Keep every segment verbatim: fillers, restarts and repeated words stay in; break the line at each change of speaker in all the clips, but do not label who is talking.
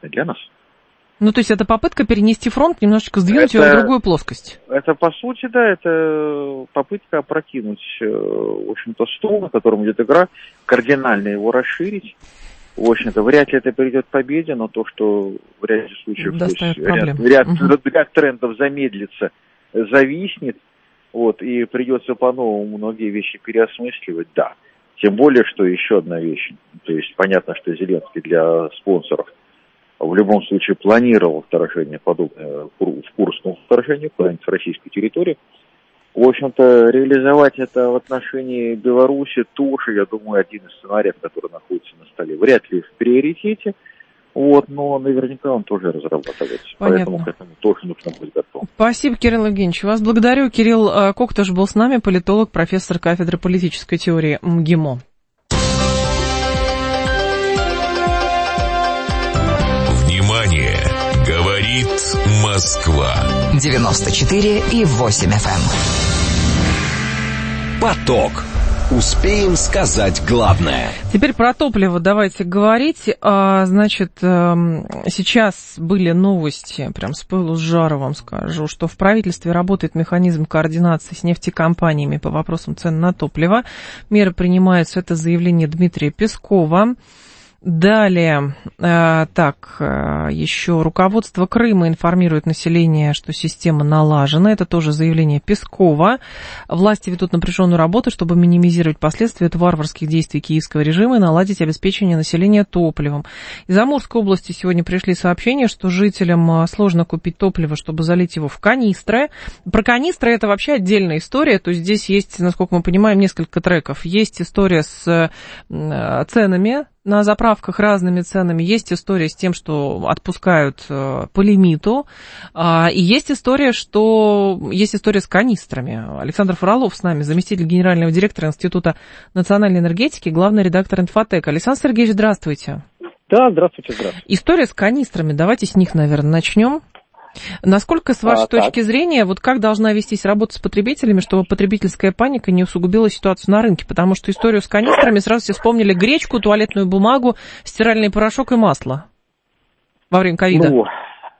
для нас.
Ну, то есть это попытка перенести фронт, немножечко сдвинуть
это,
его в другую плоскость.
Это, по сути, да, это попытка опрокинуть, в общем-то, стол, на котором идет игра, кардинально его расширить. В общем-то, вряд ли это приведет к победе, но то, что в ряде случаев то есть, ряд, ряд, угу. ряд трендов замедлится, зависнет, вот, и придется по-новому многие вещи переосмысливать, да. Тем более, что еще одна вещь, то есть понятно, что Зеленский для спонсоров в любом случае планировал вторжение, подобное в курс вторжения куда-нибудь в российскую территорию. В общем-то, реализовать это в отношении Беларуси тоже, я думаю, один из сценариев, который находится на столе. Вряд ли в приоритете, вот, но наверняка он тоже разрабатывается.
Понятно.
Поэтому к этому тоже нужно быть готовым.
Спасибо, Кирилл Евгеньевич. Вас благодарю. Кирилл Коктыш был с нами, политолог, профессор кафедры политической теории МГИМО.
Внимание! Говорит Москва.
девяносто четыре и восемь эф эм.
Поток. Успеем сказать главное.
Теперь про топливо давайте говорить. А, значит, сейчас были новости, прям с пылу с жару вам скажу, что в правительстве работает механизм координации с нефтекомпаниями по вопросам цен на топливо. Меры принимаются, это заявление Дмитрия Пескова. Далее, э, так, э, еще руководство Крыма информирует население, что система налажена. Это тоже заявление Пескова. Власти ведут напряженную работу, чтобы минимизировать последствия от варварских действий киевского режима и наладить обеспечение населения топливом. Из Амурской области сегодня пришли сообщения, что жителям сложно купить топливо, чтобы залить его в канистры. Про канистры это вообще отдельная история. То есть здесь есть, насколько мы понимаем, несколько треков. Есть история с э, ценами на заправках, разными ценами. Есть история с тем, что отпускают э, по лимиту. Э, и есть история, что есть история с канистрами. Александр Фролов с нами, заместитель генерального директора Института национальной энергетики, главный редактор «Инфотек». Александр Сергеевич, здравствуйте.
Да, здравствуйте, здравствуйте.
История с канистрами. Давайте с них, наверное, начнем. Насколько, с вашей а, точки так. зрения, вот как должна вестись работа с потребителями, чтобы потребительская паника не усугубила ситуацию на рынке? Потому что историю с канистрами сразу все вспомнили гречку, туалетную бумагу, стиральный порошок и масло во время ковида.
Ну,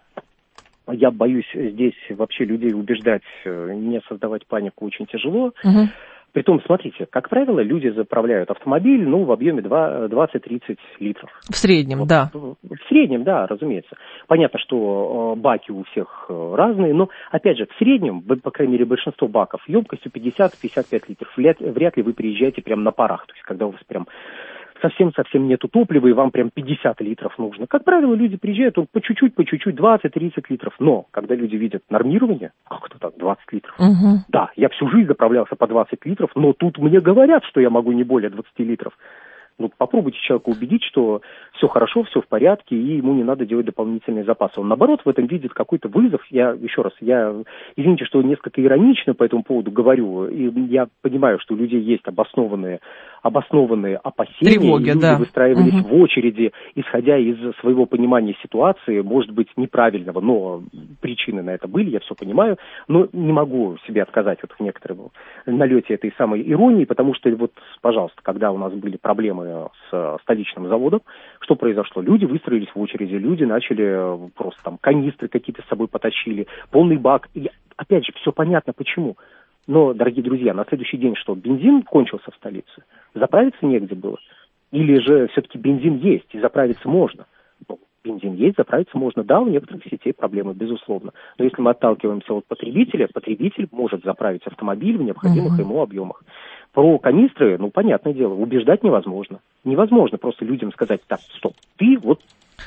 я боюсь здесь вообще людей убеждать, не создавать панику очень тяжело. Угу. Притом, смотрите, как правило, люди заправляют автомобиль, ну, в объеме двадцать-тридцать литров.
В среднем, вот, да.
В среднем, да, разумеется. Понятно, что э, баки у всех разные, но, опять же, в среднем, по крайней мере, большинство баков емкостью пятьдесят-пятьдесят пять литров. Вряд, вряд ли вы приезжаете прям на парах, то есть когда у вас прям совсем-совсем нету топлива, и вам прям пятьдесят литров нужно. Как правило, люди приезжают ну, по чуть-чуть, по чуть-чуть, двадцать-тридцать литров. Но, когда люди видят нормирование, как это так, двадцать литров? Угу. Да, я всю жизнь заправлялся по двадцать литров, но тут мне говорят, что я могу не более двадцать литров. Ну, попробуйте человека убедить, что все хорошо, все в порядке, и ему не надо делать дополнительные запасы. Он, наоборот, в этом видит какой-то вызов. Я, еще раз, я, извините, что несколько иронично по этому поводу говорю, и я понимаю, что у людей есть обоснованные, обоснованные опасения.
Тревоги,
и люди
да.
выстраивались
угу.
в очереди, исходя из своего понимания ситуации, может быть, неправильного, но причины на это были, я все понимаю, но не могу себе отказать вот в некотором налете этой самой иронии, потому что, вот, пожалуйста, когда у нас были проблемы с столичным заводом, что произошло? Люди выстроились в очереди, люди начали просто там канистры какие-то с собой потащили, полный бак. И, опять же, все понятно почему. Но, дорогие друзья, на следующий день что, бензин кончился в столице? Заправиться негде было? Или же все-таки бензин есть и заправиться можно? Ну, бензин есть, заправиться можно. Да, у некоторых сетей проблемы, безусловно. Но если мы отталкиваемся от потребителя, потребитель может заправить автомобиль в необходимых uh-huh. ему объемах. Про канистры, ну, понятное дело, убеждать невозможно. Невозможно просто людям сказать, так, стоп, ты вот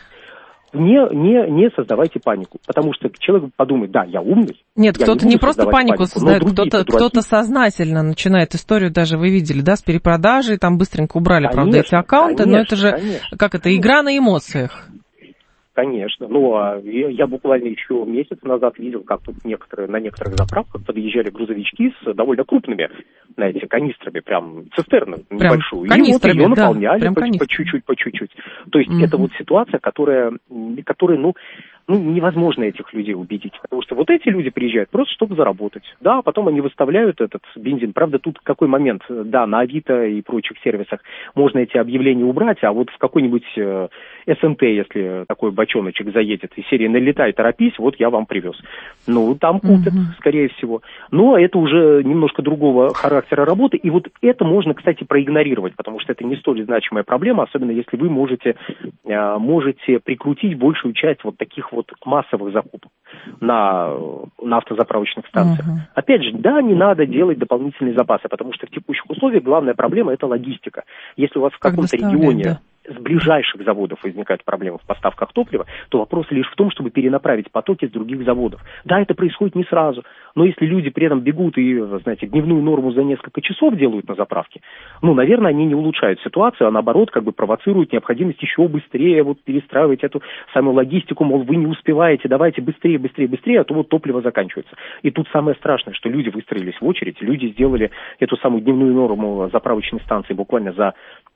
не, не, не создавайте панику. Потому что человек подумает, да, я умный.
Нет,
я
кто-то
не,
не просто панику, панику создает, кто-то, кто-то сознательно начинает историю, даже вы видели, да, с перепродажей, там быстренько убрали, конечно, правда, эти аккаунты, конечно, но это же, конечно, как это, игра на эмоциях.
Конечно. Ну, а я, я буквально еще месяц назад видел, как тут некоторые, на некоторых заправках подъезжали грузовички с довольно крупными, знаете, канистрами, прям цистерны небольшую. И вот ее наполняли, да, по, по чуть-чуть, по чуть-чуть. То есть mm-hmm. это вот ситуация, которая, которая, ну, ну, невозможно этих людей убедить, потому что вот эти люди приезжают просто, чтобы заработать. Да, а потом они выставляют этот бензин. Правда, тут какой момент, да, на Авито и прочих сервисах можно эти объявления убрать, а вот в какой-нибудь э, эс эм тэ, если такой бочоночек заедет из серии «Налетай, торопись», вот я вам привез. Ну, там купят, mm-hmm. скорее всего. Но это уже немножко другого характера работы, и вот это можно, кстати, проигнорировать, потому что это не столь значимая проблема, особенно если вы можете, э, можете прикрутить большую часть вот таких вот массовых закупок на, на автозаправочных станциях. Uh-huh. Опять же, да, не надо делать дополнительные запасы, потому что в текущих условиях главная проблема – это логистика. Если у вас в каком-то регионе да. с ближайших заводов возникают проблемы в поставках топлива, то вопрос лишь в том, чтобы перенаправить потоки с других заводов. Да, это происходит не сразу, но если люди при этом бегут и, знаете, дневную норму за несколько часов делают на заправке, ну, наверное, они не улучшают ситуацию, а наоборот, как бы провоцируют необходимость еще быстрее вот перестраивать эту самую логистику, мол, вы не успеваете, давайте быстрее, быстрее, быстрее, а то вот топливо заканчивается. И тут самое страшное, что люди выстроились в очередь, люди сделали эту самую дневную норму заправочной станции буквально за,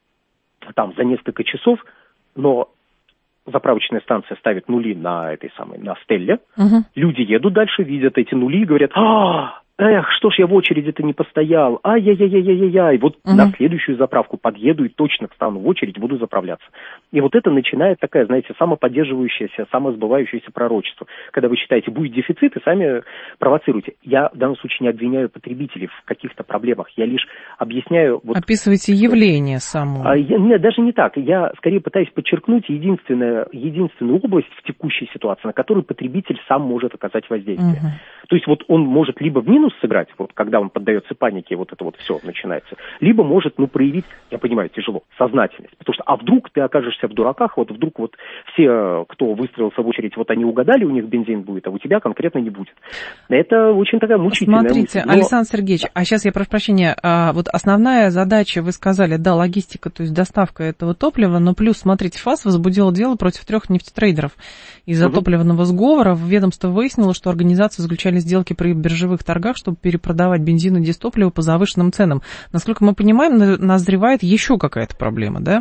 там, за несколько часов, но заправочная станция ставит нули на этой самой, на стелле, угу. люди едут дальше, видят эти нули и говорят: а эх, что ж я в очереди-то не постоял, ай-яй-яй-яй-яй-яй. Вот угу. на следующую заправку подъеду и точно встану в очередь, буду заправляться. И вот это начинает такая, знаете, самоподдерживающееся, самосбывающееся пророчество. Когда вы считаете, будет дефицит, и сами провоцируете. Я в данном случае не обвиняю потребителей в каких-то проблемах, я лишь объясняю... Вот,
описываете явление само.
А, я, нет, даже не так. Я скорее пытаюсь подчеркнуть единственную, единственную область в текущей ситуации, на которую потребитель сам может оказать воздействие. Угу. То есть вот он может либо в минус сыграть, вот когда он поддается панике, вот это вот все начинается, либо может, ну, проявить, я понимаю, тяжело, сознательность. Потому что, а вдруг ты окажешься в дураках, вот вдруг вот все, кто выстроился в очередь, вот они угадали, у них бензин будет, а у тебя конкретно не будет. Это очень такая мучительная
Смотрите,
мысль. Но...
Александр Сергеевич, а сейчас я прошу прощения, а вот основная задача, вы сказали, да, логистика, то есть доставка этого топлива, но плюс, смотрите, ФАС возбудила дело против трех нефтетрейдеров. Из-за угу. топливного сгора ведомство выяснило, что организации заключали сделки при биржевых торгах, чтобы перепродавать бензин и дистопливо по завышенным ценам. Насколько мы понимаем, назревает еще какая-то проблема, да?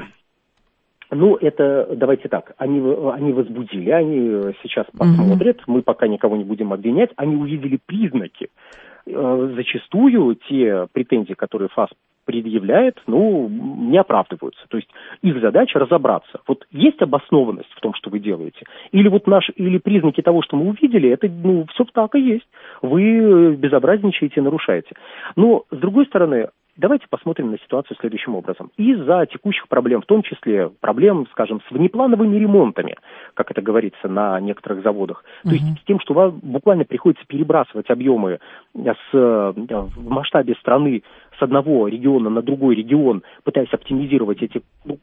Ну, это, давайте так, они, они возбудили, они сейчас посмотрят, угу. мы пока никого не будем обвинять, они увидели признаки. Зачастую те претензии, которые ФАС предъявляет, ну, не оправдываются. То есть их задача разобраться. Вот есть обоснованность в том, что вы делаете? Или вот наши, или признаки того, что мы увидели, это, ну, все так и есть. Вы безобразничаете, нарушаете. Но, с другой стороны, давайте посмотрим на ситуацию следующим образом. Из-за текущих проблем, в том числе проблем, скажем, с внеплановыми ремонтами, как это говорится на некоторых заводах, uh-huh. то есть с тем, что у вас буквально приходится перебрасывать объемы с, в масштабе страны с одного региона на другой регион, пытаясь оптимизировать эти, ну,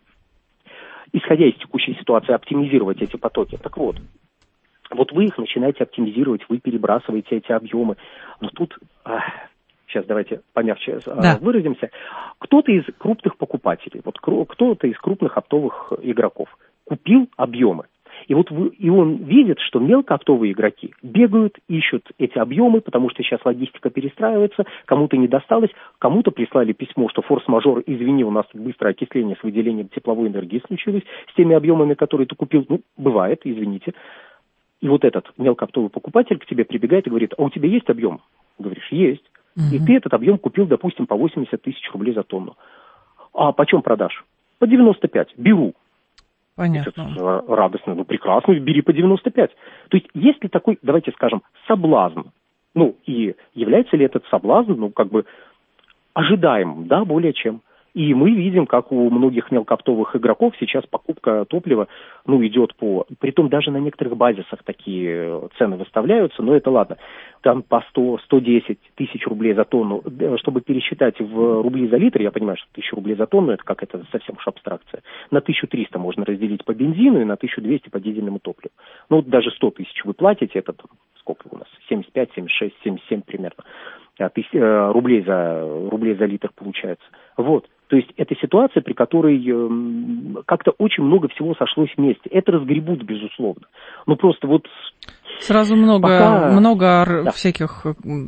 исходя из текущей ситуации, оптимизировать эти потоки. Так вот, вот вы их начинаете оптимизировать, вы перебрасываете эти объемы, но тут... Сейчас давайте помягче да. выразимся. Кто-то из крупных покупателей, вот кто-то из крупных оптовых игроков купил объемы. И вот вы, и он видит, что мелкооптовые игроки бегают, ищут эти объемы, потому что сейчас логистика перестраивается, кому-то не досталось, кому-то прислали письмо, что форс-мажор, извини, у нас быстрое окисление с выделением тепловой энергии случилось с теми объемами, которые ты купил. Ну, бывает, извините. И вот этот мелкооптовый покупатель к тебе прибегает и говорит: а у тебя есть объем? Говоришь: есть. И ты этот объем купил, допустим, по восемьдесят тысяч рублей за тонну. А почем продашь? По девяносто пять. Беру.
Понятно.
Это радостно. Ну, прекрасно, бери по девяносто пять. То есть, есть ли такой, давайте скажем, соблазн? Ну, и является ли этот соблазн, ну, как бы, ожидаемым? Да, более чем. И мы видим, как у многих мелкооптовых игроков сейчас покупка топлива, ну, идет по... Притом даже на некоторых базисах такие цены выставляются, но это ладно. Там по сто - сто десять тысяч рублей за тонну. Чтобы пересчитать в рубли за литр, я понимаю, что тысяча рублей за тонну, это как это совсем уж абстракция. На тысячу триста можно разделить по бензину и на тысячу двести по дизельному топливу. Ну, вот даже сто тысяч вы платите, это там, сколько у нас? семьдесят пять, семьдесят шесть, семьдесят семь примерно. Тысяч, э, рублей, за, рублей за литр получается. Вот. То есть это ситуация, при которой э, как-то очень много всего сошлось вместе. Это разгребут, безусловно. Ну, просто вот...
Сразу много,
пока...
много
да.
всяких,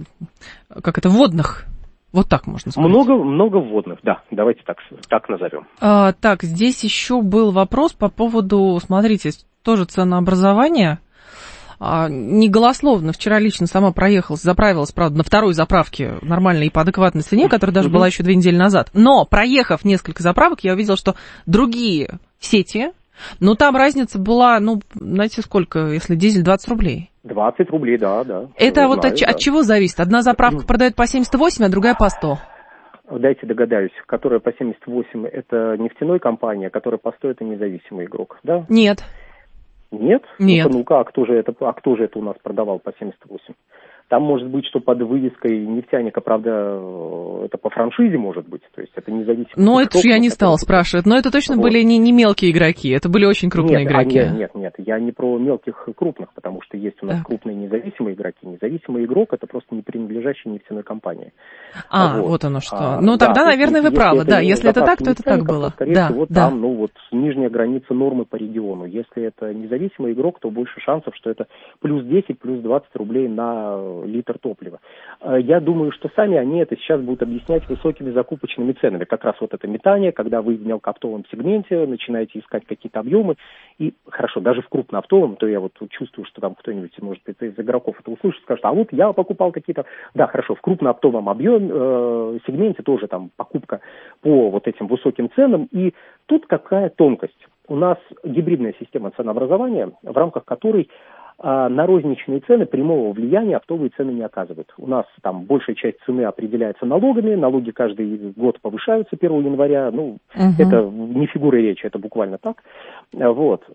как это, вводных. Вот так можно сказать.
Много, много вводных, да. Давайте так, так назовем.
А, так, здесь еще был вопрос по поводу, смотрите, тоже ценообразования. а, не голословно. Вчера лично сама проехалась, заправилась, правда, на второй заправке нормальной и по адекватной цене, которая даже была еще две недели назад. Но, проехав несколько заправок, я увидела, что другие сети, ну, там разница была, ну, знаете, сколько, если дизель двадцать рублей?
двадцать рублей, да, да.
Это
знаю,
вот от,
да.
от чего зависит? Одна заправка продает по семьдесят восемь, а другая по сто.
Дайте догадаюсь, которая по семьдесят восемь это нефтяной компания, которая по сто это независимый игрок, да?
Нет.
Нет?
Нет.
Ну-ка, ну-ка, а кто же это, а кто же это у нас продавал по семьдесят восемь? Там может быть, что под вывеской нефтяника, правда, это по франшизе может быть, то есть это независимо.
Ну, это же я не стала спрашивать, но это точно вот. были не, не мелкие игроки, это были очень крупные
нет,
игроки.
А, нет, нет, нет, я не про мелких и крупных, потому что есть у нас так. крупные независимые игроки. Независимый игрок это просто не принадлежащий нефтяной компании.
А, вот, вот оно что. А, ну, тогда, да, наверное, вы правы, да, если это так, то это так было.
Скорее
да,
всего,
да.
там, ну, вот нижняя граница нормы по региону. Если это независимый игрок, то больше шансов, что это плюс десять, плюс двадцать рублей на литр топлива. Я думаю, что сами они это сейчас будут объяснять высокими закупочными ценами. Как раз вот это метание, когда вы в мелкооптовом сегменте начинаете искать какие-то объемы. И хорошо, даже в крупнооптовом, то я вот чувствую, что там кто-нибудь, может быть, из игроков это услышит, скажет, а вот я покупал какие-то... Да, хорошо, в крупнооптовом объеме, э, сегменте тоже там покупка по вот этим высоким ценам. И тут какая тонкость? У нас гибридная система ценообразования, в рамках которой а на розничные цены прямого влияния оптовые цены не оказывают. У нас там большая часть цены определяется налогами, налоги каждый год повышаются первого января, ну, угу. это не фигура речи, это буквально так. Вот.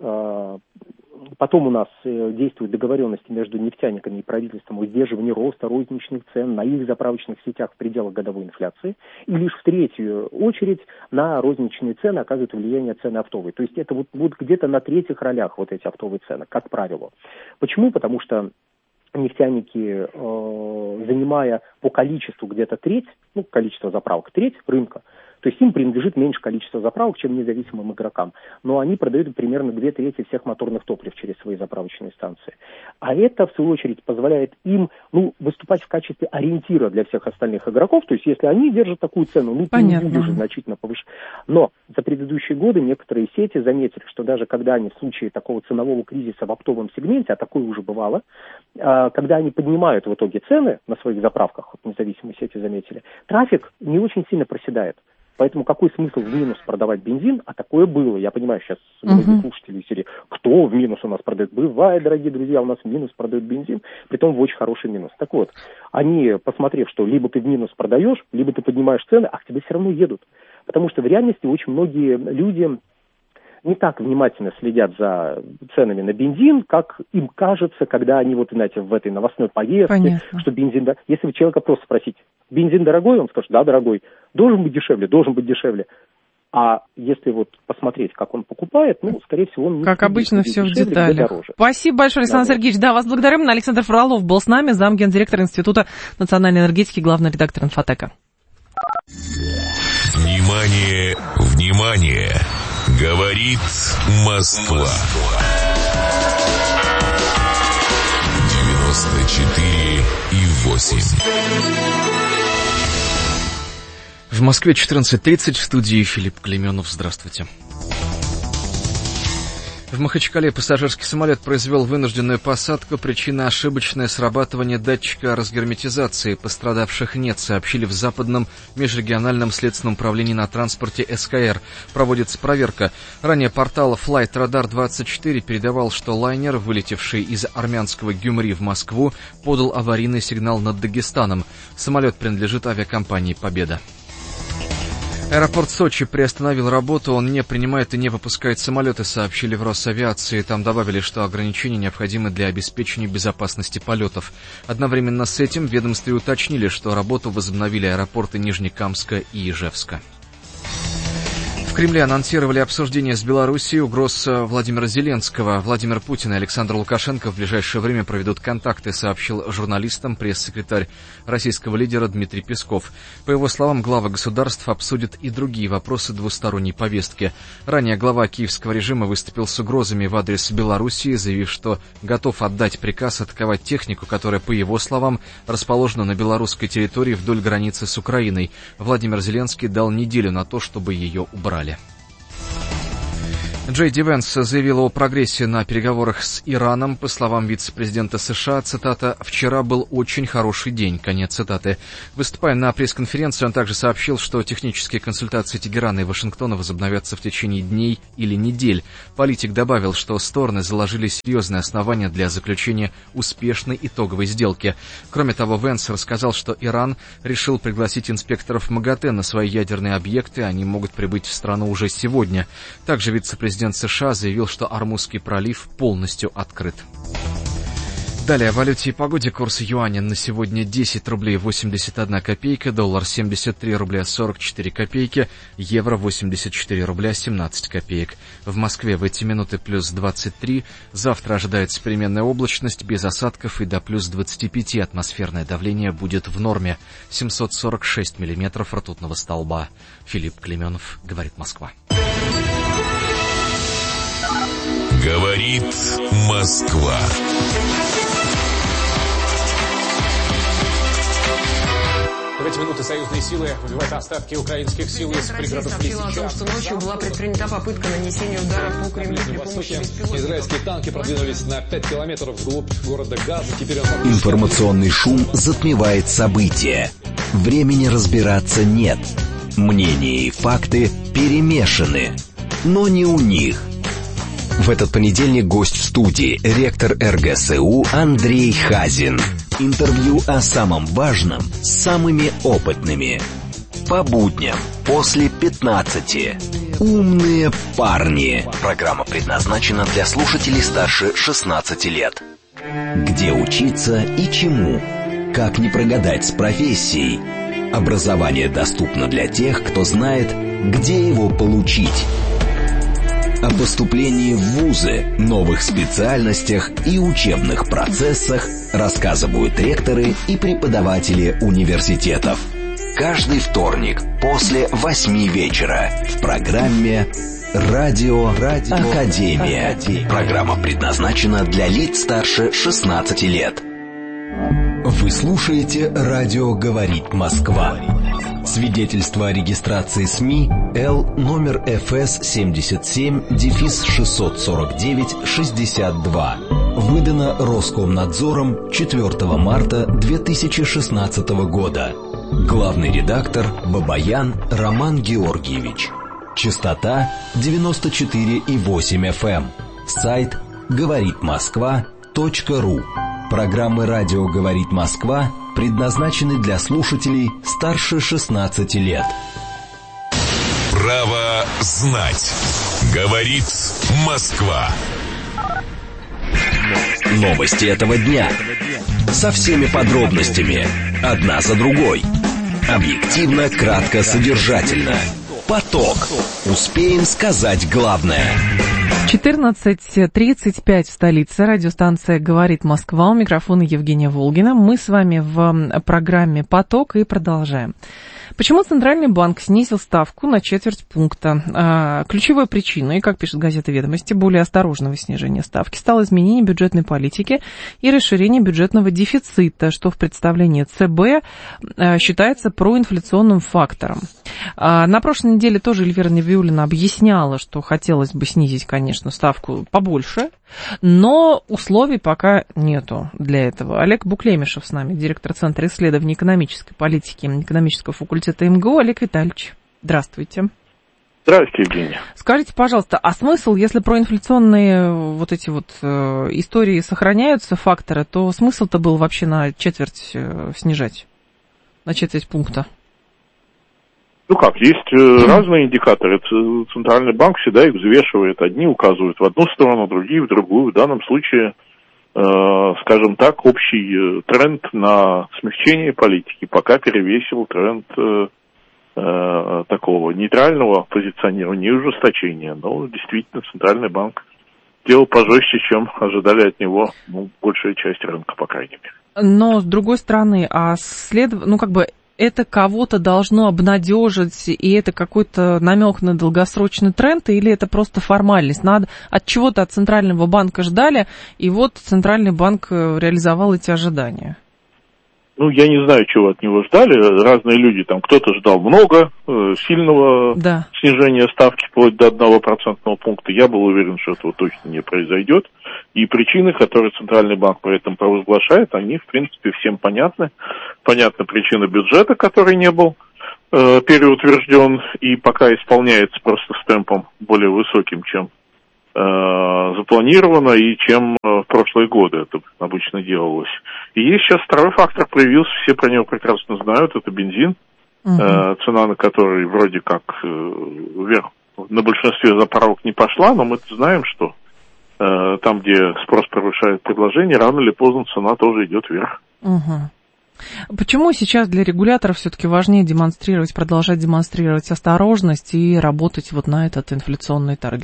Потом у нас действуют договоренности между нефтяниками и правительством о сдерживании роста розничных цен на их заправочных сетях в пределах годовой инфляции. И лишь в третью очередь на розничные цены оказывают влияние цены оптовые. То есть это вот, вот где-то на третьих ролях вот эти оптовые цены, как правило. Почему? Потому что нефтяники, э, занимая по количеству где-то треть, ну, количество заправок, треть рынка, то есть им принадлежит меньше количество заправок, чем независимым игрокам. Но они продают примерно две трети всех моторных топлив через свои заправочные станции. А это, в свою очередь, позволяет им ну, выступать в качестве ориентира для всех остальных игроков. То есть если они держат такую цену, ну, ты не будешь значительно повышать. Но за предыдущие годы некоторые сети заметили, что даже когда они в случае такого ценового кризиса в оптовом сегменте, а такое уже бывало, когда они поднимают в итоге цены на своих заправках, вот независимые сети заметили, трафик не очень сильно проседает. Поэтому какой смысл в минус продавать бензин? А такое было. Я понимаю, сейчас многие uh-huh. слушатели серии, кто в минус у нас продает? Бывает, дорогие друзья, у нас в минус продают бензин, притом в очень хороший минус. Так вот, они, посмотрев, что либо ты в минус продаешь, либо ты поднимаешь цены, а к тебе все равно едут. Потому что в реальности очень многие люди не так внимательно следят за ценами на бензин, как им кажется, когда они вот, знаете, в этой новостной повестке, Понятно. Что бензин... Если вы человека просто спросите, бензин дорогой, он скажет, да, дорогой. Должен быть дешевле, должен быть дешевле. А если вот посмотреть, как он покупает, ну, скорее всего, он не
Как обычно, все в деталях. Спасибо большое, Александр да, Сергеевич. Да, вас благодарим. Александр Фролов был с нами, замгендиректор Института национальной энергетики, главный редактор «Инфотека».
Внимание, внимание! Говорит Москва. девяносто четыре и восемь.
В Москве четырнадцать тридцать, в студии Филипп Клеменов. Здравствуйте. В Махачкале пассажирский самолет произвел вынужденную посадку. Причина — ошибочное срабатывание датчика разгерметизации. Пострадавших нет, сообщили в Западном межрегиональном следственном управлении на транспорте эс ка эр. Проводится проверка. Ранее портал Flight Radar двадцать четыре передавал, что лайнер, вылетевший из армянского Гюмри в Москву, подал аварийный сигнал над Дагестаном. Самолет принадлежит авиакомпании «Победа». Аэропорт Сочи приостановил работу, он не принимает и не выпускает самолеты, сообщили в Росавиации. Там добавили, что ограничения необходимы для обеспечения безопасности полетов. Одновременно с этим в ведомстве уточнили, что работу возобновили аэропорты Нижнекамска и Ижевска. В Кремле анонсировали обсуждение с Белоруссией угроз Владимира Зеленского. Владимир Путин и Александр Лукашенко в ближайшее время проведут контакты, сообщил журналистам пресс-секретарь российского лидера Дмитрий Песков. По его словам, главы государств обсудят и другие вопросы двусторонней повестки. Ранее глава киевского режима выступил с угрозами в адрес Белоруссии, заявив, что готов отдать приказ атаковать технику, которая, по его словам, расположена на белорусской территории вдоль границы с Украиной. Владимир Зеленский дал неделю на то, чтобы ее убрали. Джей Ди Венс заявил о прогрессе на переговорах с Ираном. По словам вице-президента США, цитата, «Вчера был очень хороший день», конец цитаты. Выступая на пресс-конференции, он также сообщил, что технические консультации Тегерана и Вашингтона возобновятся в течение дней или недель. Политик добавил, что стороны заложили серьезные основания для заключения успешной итоговой сделки. Кроме того, Венс рассказал, что Иран решил пригласить инспекторов МАГАТЭ на свои ядерные объекты. Они могут прибыть в страну уже сегодня. Также вице-президент Президент США заявил, что Ормузский пролив полностью открыт. Далее о валюте и погоде. Курс юаня на сегодня десять рублей восемьдесят одна копейка, доллар семьдесят три рубля сорок четыре копейки, евро восемьдесят четыре рубля семнадцать копеек. В Москве в эти минуты плюс двадцать три. Завтра ожидается переменная облачность без осадков и до плюс двадцати пяти. Атмосферное давление будет в норме. семьсот сорок шесть миллиметров ртутного столба. Филипп Клеменов, говорит Москва.
Говорит Москва.
В эти минуты союзные силы выбивают остатки украинских сил из пригородов Лисичанска.
о том, что ночью была предпринята попытка нанесения удара по Кремлю при помощи беспилотников.
Израильские танки продвинулись на пять километров вглубь города Газа. Теперь он...
Информационный шум затмевает события. Времени разбираться нет. Мнения и факты перемешаны. Но не у них. В этот понедельник гость в студии, ректор эр гэ эс у Андрей Хазин. Интервью о самом важном с самыми опытными. По будням после пятнадцати. Умные парни. Программа предназначена для слушателей старше шестнадцати лет. Где учиться и чему? Как не прогадать с профессией? Образование доступно для тех, кто знает, где его получить. О поступлении в вузы, новых специальностях и учебных процессах рассказывают ректоры и преподаватели университетов. Каждый вторник после восьми вечера в программе «Радио, Радио Академия». Академия. Программа предназначена для лиц старше шестнадцати лет. Вы слушаете «Радио говорит Москва». Свидетельство о регистрации СМИ Л номер эф эс семьдесят семь шестьсот сорок девять шестьдесят два. Выдано Роскомнадзором четвёртого марта две тысячи шестнадцатого года. Главный редактор Бабаян Роман Георгиевич. Частота девяносто четыре и восемь эф эм. Сайт говорит москва точка ру. Программы «Радио говорит Москва» предназначены для слушателей старше шестнадцати лет.
Право знать. Говорит Москва.
Новости этого дня. Со всеми подробностями. Одна за другой. Объективно, кратко, содержательно. Поток. Успеем сказать главное.
четырнадцать тридцать пять в столице. Радиостанция «Говорит Москва». У микрофона Евгения Волгина. Мы с вами в программе «Поток» и продолжаем. Почему Центральный банк снизил ставку на четверть пункта? Ключевой причиной, как пишет газета «Ведомости», более осторожного снижения ставки стало изменение бюджетной политики и расширение бюджетного дефицита, что в представлении ЦБ считается проинфляционным фактором. На прошлой неделе тоже Эльвира Набиуллина объясняла, что хотелось бы снизить, конечно, ставку побольше, но условий пока нету для этого. Олег Буклемишев с нами, директор Центра исследований экономической политики экономического факультета эм гэ у. Олег Витальевич, здравствуйте.
Здравствуйте, Евгения.
Скажите, пожалуйста, а смысл, если проинфляционные вот эти вот э, истории сохраняются, факторы, то смысл-то был вообще на четверть э, снижать, на четверть пункта?
Ну как, есть э, разные индикаторы. Центральный банк всегда их взвешивает. Одни указывают в одну сторону, другие в другую. В данном случае, э, скажем так, общий э, тренд на смягчение политики пока перевесил тренд э, э, такого нейтрального позиционирования и ужесточения. Но действительно Центральный банк делал пожестче, чем ожидали от него, ну, большая часть рынка, по крайней мере.
Но, с другой стороны, а след... ну, как бы, это кого-то должно обнадежить, и это какой-то намек на долгосрочный тренд, или это просто формальность? Надо от чего-то от Центрального банка ждали, и вот Центральный банк реализовал эти ожидания.
ну, я не знаю, чего от него ждали. Разные люди, там, кто-то ждал много, э, сильного да. снижения ставки вплоть до одного процентного пункта. Я был уверен, что этого точно не произойдет. И причины, которые Центральный банк при этом провозглашает, они, в принципе, всем понятны. Понятна причина бюджета, который не был э, переутвержден и пока исполняется просто с темпом более высоким, чем запланировано и чем в прошлые годы это обычно делалось. И есть сейчас второй фактор проявился, все про него прекрасно знают, это бензин, uh-huh. цена на который вроде как вверх на большинстве заправок не пошла, но мы знаем, что там, где спрос превышает предложение, рано или поздно цена тоже идет вверх.
Uh-huh. Почему сейчас для регуляторов все-таки важнее демонстрировать, продолжать демонстрировать осторожность и работать вот на этот инфляционный таргет?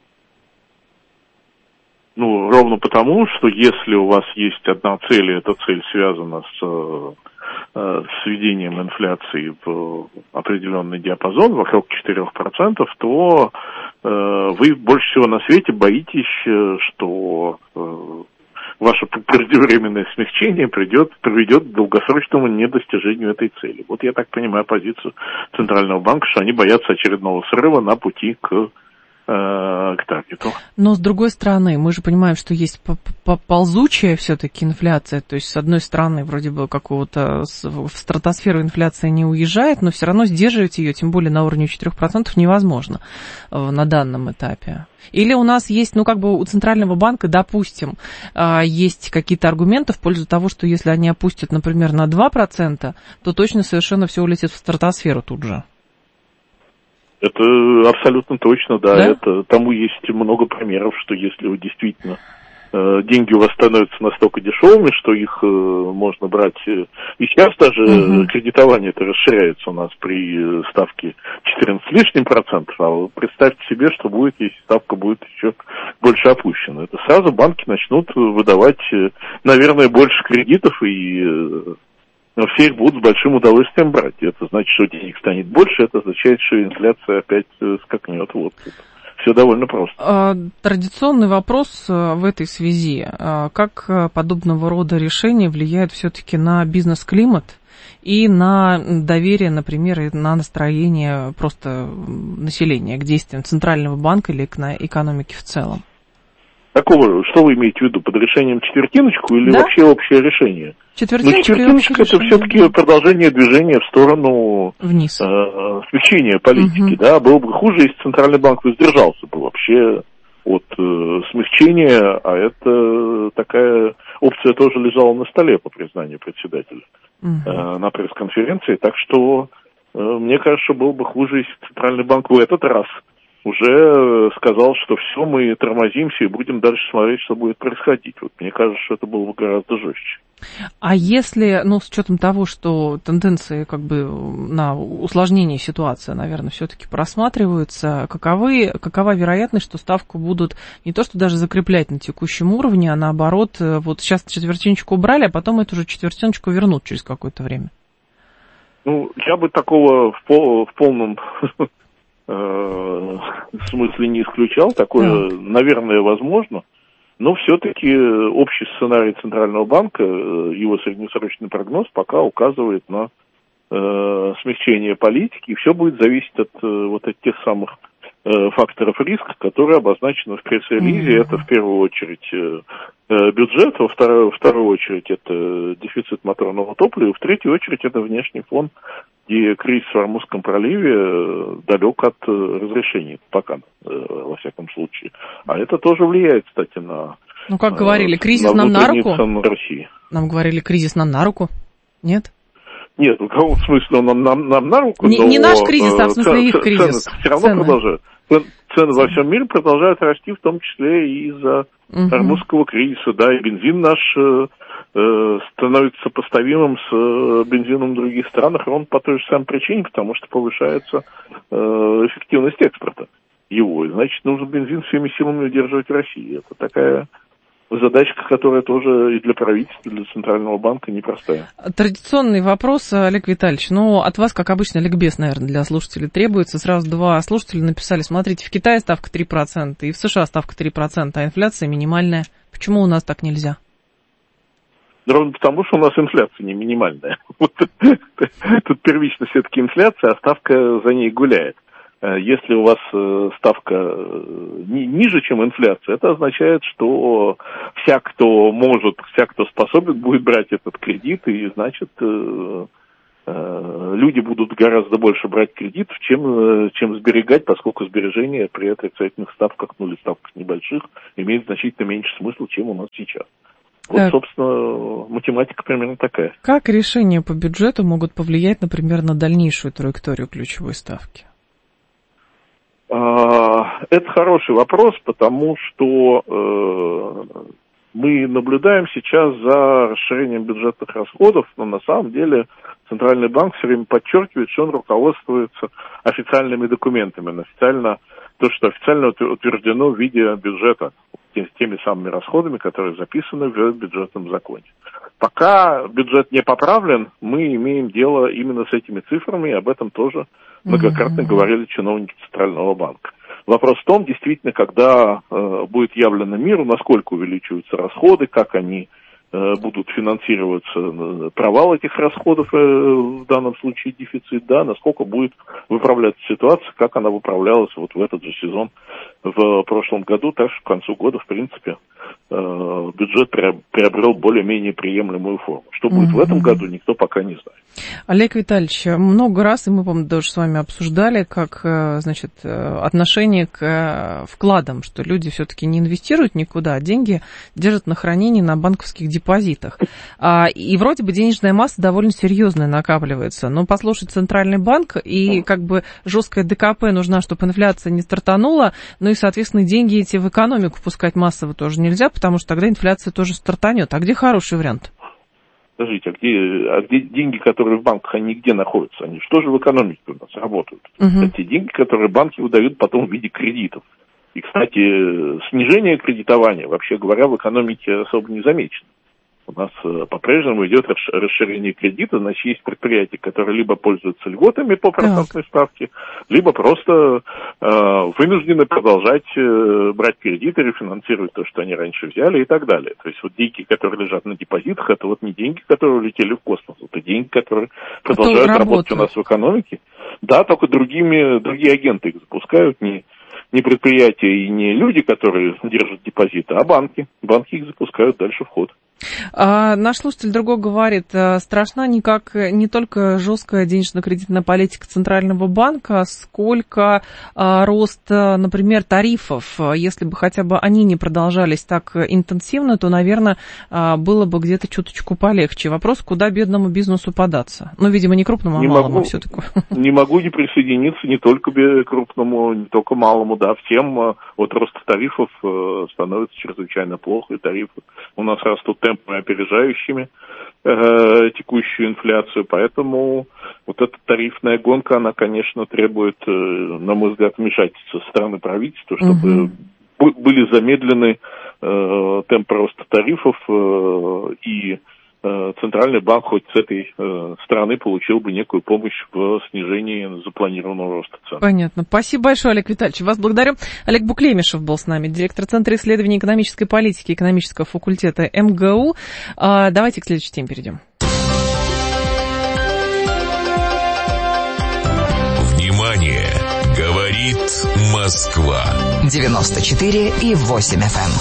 Ну, ровно потому, что если у вас есть одна цель, и эта цель связана с э, сведением инфляции в определенный диапазон, вокруг четырех процентов, то э, вы больше всего на свете боитесь, что э, ваше преждевременное смягчение придет, приведет к долгосрочному недостижению этой цели. Вот я так понимаю позицию Центрального банка, что они боятся очередного срыва на пути к к таргету.
Но с другой стороны, мы же понимаем, что есть ползучая все-таки инфляция, то есть с одной стороны вроде бы какого-то в стратосферу инфляция не уезжает, но все равно сдерживать ее, тем более на уровне четырех процентов, невозможно на данном этапе. Или у нас есть, ну как бы у Центрального банка, допустим, есть какие-то аргументы в пользу того, что если они опустят, например, на два процента, то точно совершенно все улетит в стратосферу тут же.
Это абсолютно точно, да.
да.
Это, тому есть много примеров, что если вы действительно э, деньги у вас становятся настолько дешевыми, что их э, можно брать. Э, и сейчас даже uh-huh. кредитование-то расширяется у нас при э, ставке четырнадцать с лишним процентов. А представьте себе, что будет, если ставка будет еще больше опущена. Это сразу банки начнут выдавать, э, наверное, больше кредитов и... Э, Но все их будут с большим удовольствием брать. Это значит, что денег станет больше, это означает, что инфляция опять скакнет. Вот. Все довольно просто.
Традиционный вопрос в этой связи. Как подобного рода решения влияют все-таки на бизнес-климат и на доверие, например, и на настроение просто населения к действиям Центрального банка или к экономике в целом?
Такого, что вы имеете в виду, под решением четвертиночку или да? вообще общее решение?
Четвертиночка,
ну, четвертиночка это все-таки продолжение движения в сторону
вниз.
Э, смягчения политики, угу. да, было бы хуже, если Центральный банк воздержался бы вообще от э, смягчения, а это такая опция тоже лежала на столе, по признанию председателя, угу. э, на пресс-конференции, так что э, мне кажется, было бы хуже, если Центральный банк в этот раз уже сказал, что все, мы тормозимся и будем дальше смотреть, что будет происходить. Вот мне кажется, что это было бы гораздо жестче.
А если, ну, с учетом того, что тенденции как бы на усложнение ситуации, наверное, все-таки просматриваются, каковы, какова вероятность, что ставку будут не то что даже закреплять на текущем уровне, а наоборот, вот сейчас четвертиночку убрали, а потом эту же четвертиночку вернут через какое-то время?
Ну, я бы такого в, пол, в полном... в смысле не исключал, такое, да. наверное, возможно, но все-таки общий сценарий Центрального банка, его среднесрочный прогноз пока указывает на э, смягчение политики, и все будет зависеть от э, вот от тех самых э, факторов риска, которые обозначены в пресс-релизе. Mm-hmm. Это в первую очередь э, бюджет, во вторую, во вторую очередь это дефицит моторного топлива, в третью очередь это внешний фон, где кризис в Ормузском проливе далек от разрешения, пока, во всяком случае. А это тоже влияет, кстати, на...
Ну, как говорили, кризис
на
нам на руку?
России.
Нам говорили, кризис нам на руку, нет?
Нет, в каком смысле он нам, нам, нам на руку?
Не,
но,
не наш кризис, а в смысле
цены,
их кризис.
Цены все равно цены. продолжают. Цены во всем мире продолжают расти, в том числе и из-за угу. Ормузского кризиса, да, и бензин наш э, становится сопоставимым с э, бензином в других странах, ровно по той же самой причине, потому что повышается э, эффективность экспорта его, и значит, нужно бензин всеми силами удерживать в России. Это такая задачка, которая тоже и для правительства, и для Центрального банка непростая.
Традиционный вопрос, Олег Витальевич. Ну, от вас, как обычно, ликбез, наверное, для слушателей требуется. Сразу два слушателя написали, смотрите, в Китае ставка три процента, и в США ставка три процента, а инфляция минимальная. Почему у нас так нельзя?
Ровно потому, что у нас инфляция не минимальная. Вот, тут первично все-таки инфляция, а ставка за ней гуляет. Если у вас ставка ниже, чем инфляция, это означает, что вся, кто может, вся, кто способен, будет брать этот кредит, и, значит, люди будут гораздо больше брать кредитов, чем, чем сберегать, поскольку сбережения при отрицательных ставках, ну или ставках небольших, имеют значительно меньше смысла, чем у нас сейчас. Вот, так. собственно, математика примерно такая.
Как решения по бюджету могут повлиять, например, на дальнейшую траекторию ключевой ставки?
Это хороший вопрос, потому что э, мы наблюдаем сейчас за расширением бюджетных расходов, но на самом деле Центральный банк все время подчеркивает, что он руководствуется официальными документами, официально, то, что официально утверждено в виде бюджета, теми самыми расходами, которые записаны в бюджетном законе. Пока бюджет не поправлен, мы имеем дело именно с этими цифрами, и об этом тоже многократно mm-hmm. говорили чиновники Центрального банка. Вопрос в том, действительно, когда э, будет явлено миру, насколько увеличиваются расходы, как они э, будут финансироваться, э, провал этих расходов, э, в данном случае дефицит, да, насколько будет выправляться ситуация, как она выправлялась вот в этот же сезон в прошлом году, так что к концу года, в принципе, э, бюджет приобрел более-менее приемлемую форму. Что будет mm-hmm. в этом году, никто пока не знает.
Олег Витальевич, много раз, и мы, по-моему, даже с вами обсуждали, как, значит, отношение к вкладам, что люди все-таки не инвестируют никуда, а деньги держат на хранении на банковских депозитах. И вроде бы денежная масса довольно серьезная накапливается, но послушать Центральный банк, и как бы жесткая ДКП нужна, чтобы инфляция не стартанула, ну и, соответственно, деньги эти в экономику пускать массово тоже нельзя, потому что тогда инфляция тоже стартанет. А где хороший вариант?
Скажите, а где, а где деньги, которые в банках, они где находятся? Они что же в экономике у нас работают? Uh-huh. Это те деньги, которые банки выдают потом в виде кредитов. И, кстати, снижение кредитования, вообще говоря, в экономике особо не замечено. У нас по-прежнему идет расширение кредита, значит, есть предприятия, которые либо пользуются льготами по процентной ставке, либо просто э, вынуждены продолжать э, брать кредиты, рефинансировать то, что они раньше взяли и так далее. То есть вот деньги, которые лежат на депозитах, это вот не деньги, которые улетели в космос, это деньги, которые продолжают работать. работать у нас в экономике. Да, только другими, другие агенты их запускают, не, не предприятия и не люди, которые держат депозиты, а банки. Банки их запускают дальше в ход.
А, наш слушатель другой говорит, страшна никак не только жесткая денежно-кредитная политика Центрального банка, сколько а, рост, например, тарифов. Если бы хотя бы они не продолжались так интенсивно, то, наверное, а, было бы где-то чуточку полегче. Вопрос, куда бедному бизнесу податься? Ну, видимо, не крупному, а не малому могу, все-таки. Не
могу не присоединиться не только крупному, не только малому, да, всем от роста тарифов становится чрезвычайно плохо, и тарифы у нас растут темпами опережающими э, текущую инфляцию, поэтому вот эта тарифная гонка, она, конечно, требует, э, на мой взгляд, вмешательства со стороны правительства, чтобы угу. были замедлены э, темпы роста тарифов, э, и э, Центральный банк хоть с этой э, стороны получил бы некую помощь в снижении запланированного роста цен.
Понятно. Спасибо большое, Олег Витальевич. Вас благодарю. Олег Буклемишев был с нами, директор Центра исследований экономической политики экономического факультета эм гэ у. А, давайте к следующей теме перейдем.
Внимание! Говорит Москва.
девяносто четыре и восемь эф эм.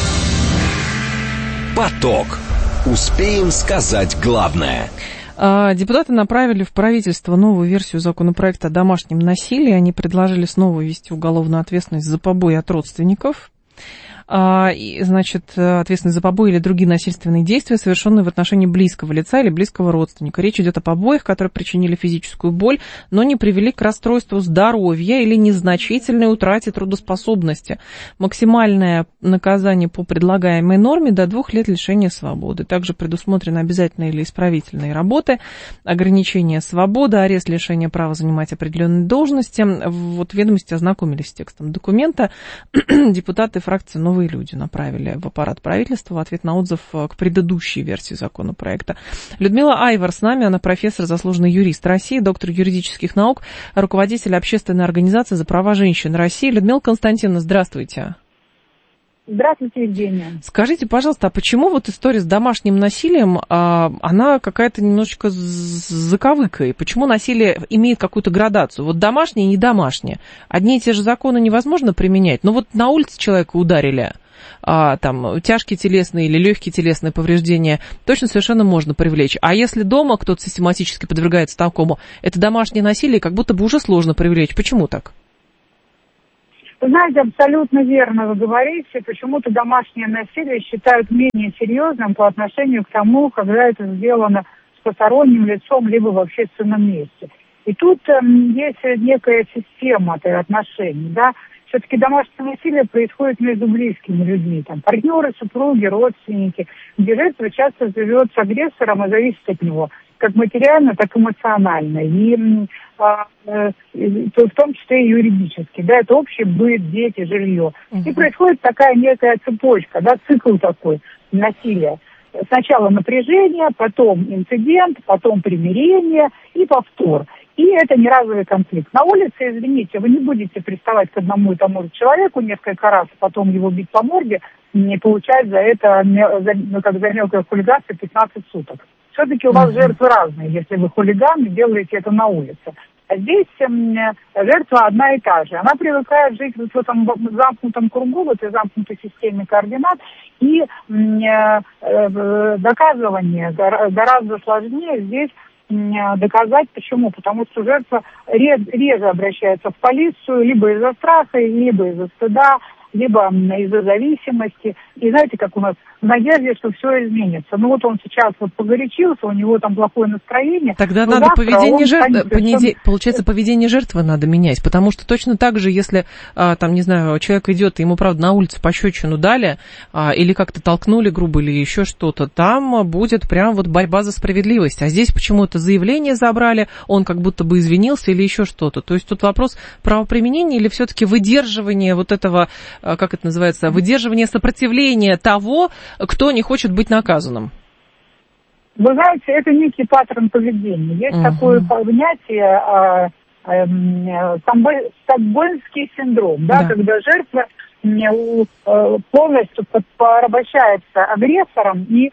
Поток. Успеем сказать главное.
Депутаты направили в правительство новую версию законопроекта о домашнем насилии. Они предложили снова ввести уголовную ответственность за побои от родственников. И, значит, ответственность за побои или другие насильственные действия, совершенные в отношении близкого лица или близкого родственника. Речь идет о побоях, которые причинили физическую боль, но не привели к расстройству здоровья или незначительной утрате трудоспособности. Максимальное наказание по предлагаемой норме до двух лет лишения свободы. Также предусмотрены обязательные или исправительные работы, ограничение свободы, арест, лишение права занимать определенные должности. Вот ведомости ознакомились с текстом документа. Депутаты фракции «Новые люди» направили в аппарат правительства в ответ на отзыв к предыдущей версии законопроекта. Людмила Айвар с нами, она профессор, заслуженный юрист России, доктор юридических наук, руководитель общественной организации «За права женщин России». Людмила Константиновна, здравствуйте.
Здравствуйте, Евгения.
Скажите, пожалуйста, а почему вот история с домашним насилием, а, она какая-то немножечко с заковыкой? Почему насилие имеет какую-то градацию? Вот домашнее и не домашнее. Одни и те же законы невозможно применять, но вот на улице человека ударили, а, там, тяжкие телесные или легкие телесные повреждения, точно совершенно можно привлечь. А если дома кто-то систематически подвергается такому, это домашнее насилие, как будто бы уже сложно привлечь. Почему так?
Вы знаете, абсолютно верно вы говорите. Почему-то домашнее насилие считают менее серьезным по отношению к тому, когда это сделано с посторонним лицом, либо в общественном месте. И тут э, есть некая система отношений, да. Все-таки домашнее насилие происходит между близкими людьми, там, партнеры, супруги, родственники, где жертва часто живет с агрессором и зависит от него, как материально, так и эмоционально, и а, э, в том числе и юридически, да, это общий быт, дети, жилье. Uh-huh. И происходит такая некая цепочка, да, цикл такой насилия. Сначала напряжение, потом инцидент, потом примирение и повтор. И это не разовый конфликт. На улице, извините, вы не будете приставать к одному и тому же человеку несколько раз, потом его бить по морде, не получать за это, ну, как за мелкое хулиганство, пятнадцать суток. Все-таки у вас uh-huh. жертвы разные, если вы хулиган и делаете это на улице. А здесь э, жертва одна и та же. Она привыкает жить вот в этом замкнутом кругу, в этой замкнутой системе координат, и э, э, доказывание гораздо сложнее здесь доказать. Почему? Потому что жертва реже обращается в полицию, либо из-за страха, либо из-за стыда, либо из-за зависимости. И знаете, как у нас в надежде, что все изменится. Ну вот он сейчас вот погорячился, у него там плохое настроение.
Тогда надо поведение жертвы, понеде... получается, поведение жертвы надо менять, потому что точно так же, если, там, не знаю, человек идет, ему, правда, на улице пощечину дали, или как-то толкнули грубо, или еще что-то, там будет прям вот борьба за справедливость. А здесь почему-то заявление забрали, он как будто бы извинился или еще что-то. То есть тут вопрос правоприменения или все-таки выдерживания вот этого, как это называется, выдерживание сопротивления того, кто не хочет быть наказанным?
Вы знаете, это некий паттерн поведения. Есть uh-huh. такое понятие а, а, стокгольмский синдром, да, да. когда жертва полностью порабощается агрессором и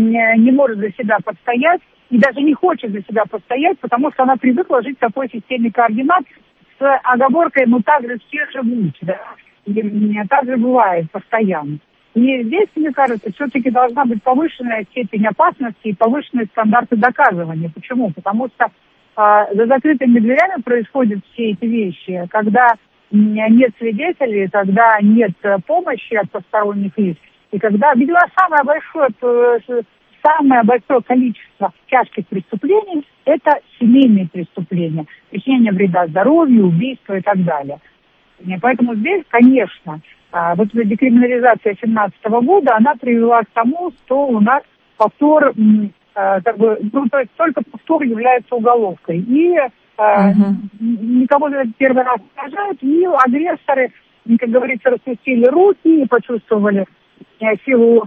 не может за себя постоять, и даже не хочет за себя постоять, потому что она привыкла жить в такой системе координат с оговоркой, ну так же все живут, да, и так же бывает постоянно. И здесь, мне кажется, все-таки должна быть повышенная степень опасности и повышенные стандарты доказывания. Почему? Потому что а, за закрытыми дверями происходят все эти вещи, когда нет свидетелей, когда нет помощи от посторонних лиц, и когда, видимо, самое большое, самое большое количество тяжких преступлений – это семейные преступления, причинение вреда здоровью, убийство и так далее. И поэтому здесь, конечно, вот эта декриминализация две тысячи семнадцатого года, она привела к тому, что у нас повтор, как бы, ну, то есть только повтор является уголовкой. И uh-huh. никого за это первый раз не сажают, и агрессоры, как говорится, распустили руки и почувствовали силу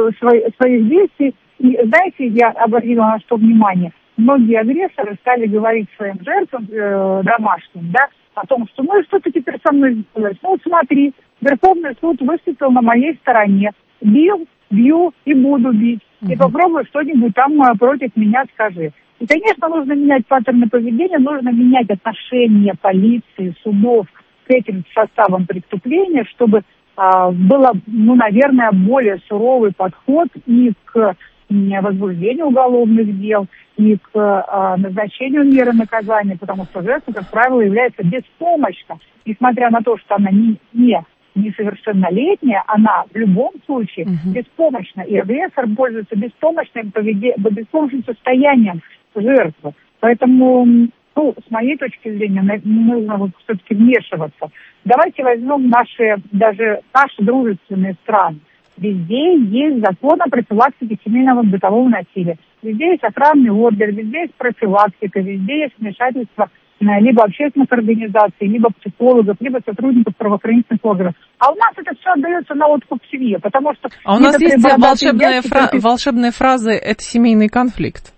своих действий. И знаете, я обратила на что внимание, многие агрессоры стали говорить своим жертвам э, домашним, да, о том, что ну и что ты теперь со мной сделаешь? Ну, смотри, Верховный суд выступил на моей стороне. Бил, бью и буду бить. Uh-huh. И попробуй что-нибудь там против меня скажи. И, конечно, нужно менять паттерны поведения, нужно менять отношение полиции, судов к этим составам преступления, чтобы а, было, ну, наверное, более суровый подход и к возбуждению уголовных дел, и к а, назначению меры наказания, потому что жертва, как правило, является беспомощна. Несмотря на то, что она не, не несовершеннолетняя, она в любом случае uh-huh. беспомощна. И агрессор пользуется беспомощным, поведе... беспомощным состоянием жертвы. Поэтому, ну, с моей точки зрения, нужно вот все-таки вмешиваться. Давайте возьмем наши, даже наши дружественные страны. Везде есть закон о профилактике семейного бытового насилия. Везде есть охранный ордер, везде есть профилактика, везде есть вмешательство либо общественных организаций, либо психологов, либо сотрудников правоохранительных органов. А у нас это все отдается на откуп семье, потому что...
А у нас есть волшебная, фра... волшебная фраза «это семейный конфликт».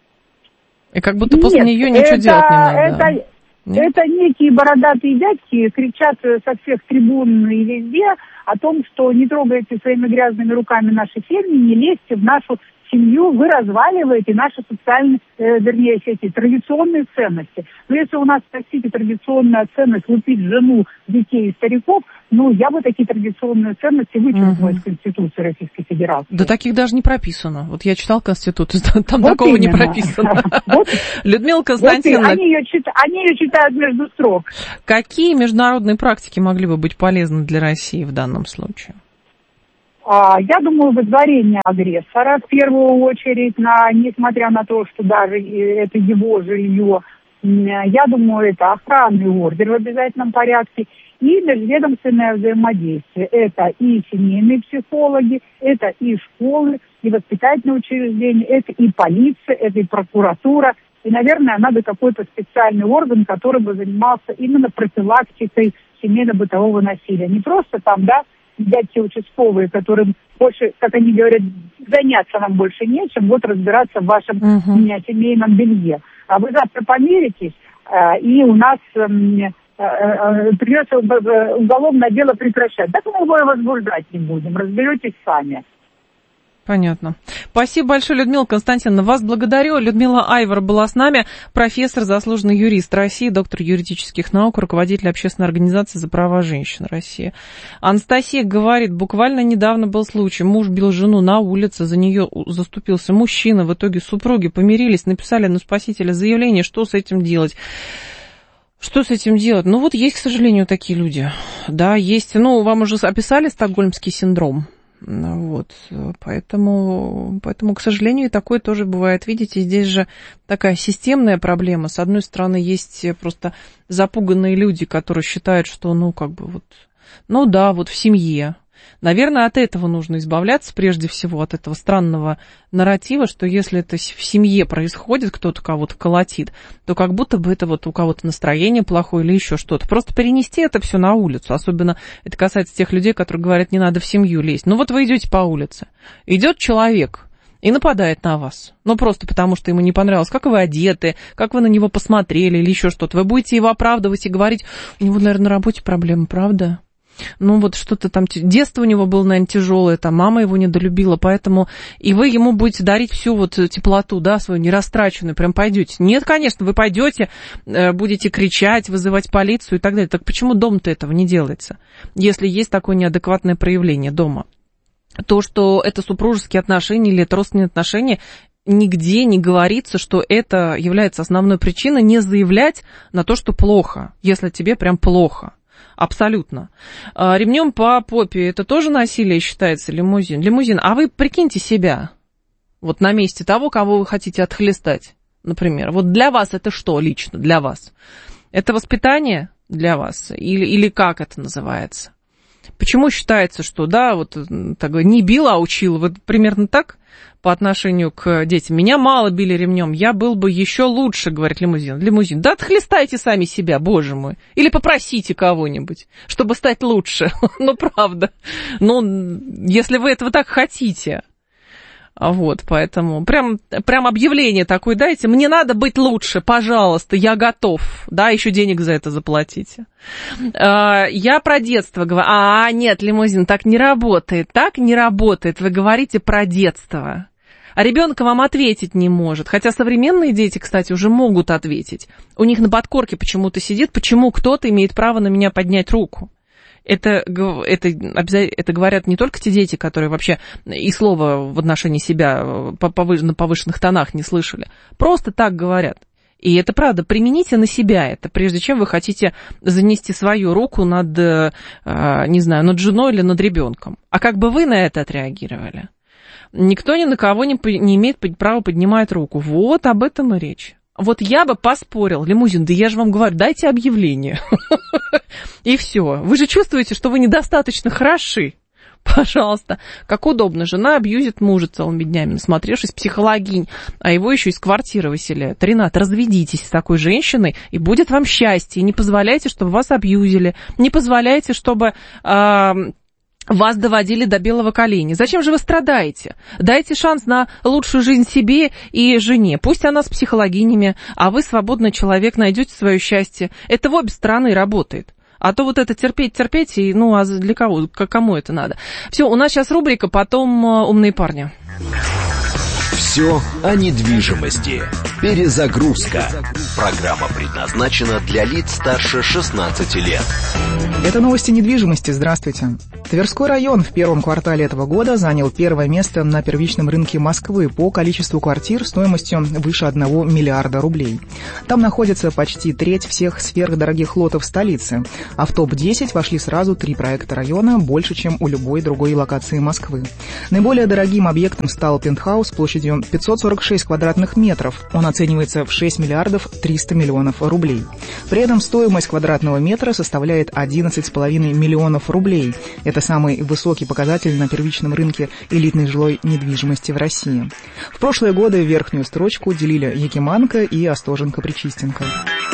И как будто Нет, после нее ничего это, делать не надо.
Это, это некие бородатые дядьки кричат со всех трибун и везде о том, что не трогайте своими грязными руками наши семьи, не лезьте в нашу семью, вы разваливаете наши социальные, э, вернее, эти традиционные ценности. Но если у нас, простите, традиционная ценность лупить жену, детей и стариков, ну, я бы такие традиционные ценности вычеркнула угу. из Конституции Российской Федерации.
Да таких даже не прописано. Вот я читал Конституцию, там вот такого именно. Не прописано. Людмила Константиновна...
Они ее читают между строк.
Какие международные практики могли бы быть полезны для России в данном случае?
Я думаю, выдворение агрессора в первую очередь, на, несмотря на то, что даже это его жилье. Я думаю, это охранный ордер в обязательном порядке и межведомственное взаимодействие. Это и семейные психологи, это и школы, и воспитательные учреждения, это и полиция, это и прокуратура. И, наверное, надо какой-то специальный орган, который бы занимался именно профилактикой семейно-бытового насилия. Не просто там, да, взять те участковые, которым больше, как они говорят, заняться нам больше нечем, вот разбираться в вашем uh-huh. семейном белье. А вы завтра помиритесь, и у нас придется уголовное дело прекращать. Так мы его и возбуждать не будем, разберетесь сами.
Понятно. Спасибо большое, Людмила Константиновна. Вас благодарю. Людмила Айвар была с нами, профессор, заслуженный юрист России, доктор юридических наук, руководитель общественной организации за права женщин России. Анастасия говорит, буквально недавно был случай. Муж бил жену на улице, за нее заступился мужчина. В итоге супруги помирились, написали на спасителя заявление. Что с этим делать? Что с этим делать? Ну вот есть, к сожалению, такие люди. Да, есть. Ну, вам уже описали стокгольмский синдром. Вот, поэтому, поэтому, к сожалению, такое тоже бывает. Видите, здесь же такая системная проблема. С одной стороны, есть просто запуганные люди, которые считают, что, ну, как бы вот, ну да, вот в семье. Наверное, от этого нужно избавляться, прежде всего, от этого странного нарратива, что если это в семье происходит, кто-то кого-то колотит, то как будто бы это вот у кого-то настроение плохое или еще что-то. Просто перенести это все на улицу. Особенно это касается тех людей, которые говорят, не надо в семью лезть. Ну вот вы идете по улице, идет человек и нападает на вас. Ну просто потому, что ему не понравилось, как вы одеты, как вы на него посмотрели или еще что-то. Вы будете его оправдывать и говорить, у него, наверное, на работе проблемы, правда? Ну, вот что-то там, детство у него было, наверное, тяжелое, там мама его недолюбила, поэтому и вы ему будете дарить всю вот теплоту, да, свою нерастраченную, прям пойдете. Нет, конечно, вы пойдете, будете кричать, вызывать полицию и так далее. Так почему дома-то этого не делается, если есть такое неадекватное проявление дома? То, что это супружеские отношения или это родственные отношения, нигде не говорится, что это является основной причиной не заявлять на то, что плохо, если тебе прям плохо. Абсолютно. Ремнем по попе, это тоже насилие считается, лимузин? Лимузин. А вы прикиньте себя, вот на месте того, кого вы хотите отхлестать, например. Вот для вас это что лично, для вас? Это воспитание для вас? Или, или как это называется? Почему считается, что, да, вот так, не бил, а учил? Вот примерно так по отношению к детям. Меня мало били ремнем, я был бы еще лучше, говорит лимузин. Лимузин. Да отхлестайте сами себя, боже мой. Или попросите кого-нибудь, чтобы стать лучше. Ну, правда. Ну, если вы этого так хотите. Вот, поэтому прям, прям объявление такое дайте. Мне надо быть лучше, пожалуйста, я готов. Да, еще денег за это заплатите. Я про детство говорю. А, нет, лимузин, так не работает. Так не работает. Вы говорите про детство. А ребенок вам ответить не может. Хотя современные дети, кстати, уже могут ответить. У них на подкорке почему-то сидит, почему кто-то имеет право на меня поднять руку. Это, это, это говорят не только те дети, которые вообще и слова в отношении себя на повышенных тонах не слышали. Просто так говорят. И это правда, примените на себя это, прежде чем вы хотите занести свою руку над, не знаю, над женой или над ребенком. А как бы вы на это отреагировали? Никто ни на кого не, не имеет права поднимать руку. Вот об этом и речь. Вот я бы поспорил, лимузин, да я же вам говорю, дайте объявление. И все. Вы же чувствуете, что вы недостаточно хороши. Пожалуйста. Как удобно. Жена абьюзит мужа целыми днями, насмотревшись психологинь, а его еще из квартиры выселяют. Ренат, разведитесь с такой женщиной, и будет вам счастье. Не позволяйте, чтобы вас абьюзили. Не позволяйте, чтобы... Э, вас доводили до белого коленя. Зачем же вы страдаете? Дайте шанс на лучшую жизнь себе и жене. Пусть она с психологинями, а вы, свободный человек, найдете свое счастье. Это в обе стороны работает. А то вот это терпеть, терпеть, и, ну, а для кого, кому это надо? Все, у нас сейчас рубрика, потом «Умные парни».
Все о недвижимости. Перезагрузка. Программа предназначена для лиц старше шестнадцати лет.
Это новости недвижимости. Здравствуйте. Тверской район в первом квартале этого года занял первое место на первичном рынке Москвы по количеству квартир стоимостью выше одного миллиарда рублей. Там находится почти треть всех сверхдорогих лотов столицы, а в топ десять вошли сразу три проекта района, больше, чем у любой другой локации Москвы. Наиболее дорогим объектом стал пентхаус площадью пятьсот сорок шесть квадратных метров. Он оценивается в шесть миллиардов триста миллионов рублей. При этом стоимость квадратного метра составляет одиннадцать целых пять десятых миллионов рублей. Это самый высокий показатель на первичном рынке элитной жилой недвижимости в России. В прошлые годы верхнюю строчку делили Якиманка и Остоженко-Причистенко.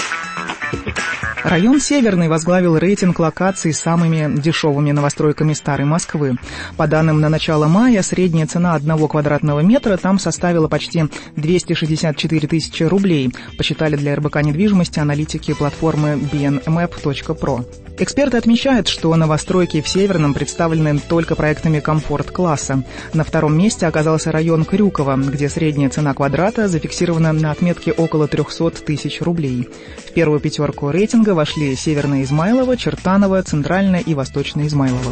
Район Северный возглавил рейтинг локаций с самыми дешевыми новостройками старой Москвы. По данным на начало мая, средняя цена одного квадратного метра там составила почти двести шестьдесят четыре тысячи рублей, посчитали для эр бэ ка недвижимости аналитики платформы би эн мэп точка про. Эксперты отмечают, что новостройки в Северном представлены только проектами комфорт-класса. На втором месте оказался район Крюково, где средняя цена квадрата зафиксирована на отметке около триста тысяч рублей. В первую пятерку рейтинга вошли Северное Измайлово, Чертаново, Центральное и Восточное Измайлово.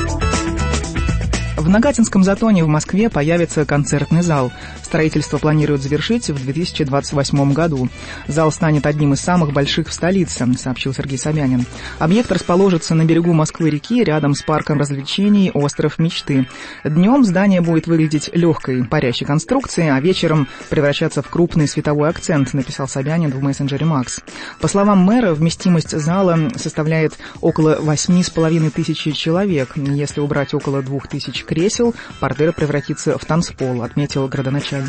В Нагатинском затоне в Москве появится концертный зал. Строительство планируют завершить в две тысячи двадцать восьмом году. Зал станет одним из самых больших в столице, сообщил Сергей Собянин. Объект расположится на берегу Москвы-реки, рядом с парком развлечений «Остров мечты». Днем здание будет выглядеть легкой, парящей конструкцией, а вечером превращаться в крупный световой акцент, написал Собянин в мессенджере Макс. По словам мэра, вместимость зала составляет около восемь с половиной тысяч человек. Если убрать около двух тысяч кресел, портер превратится в танцпол, отметил градоначальник.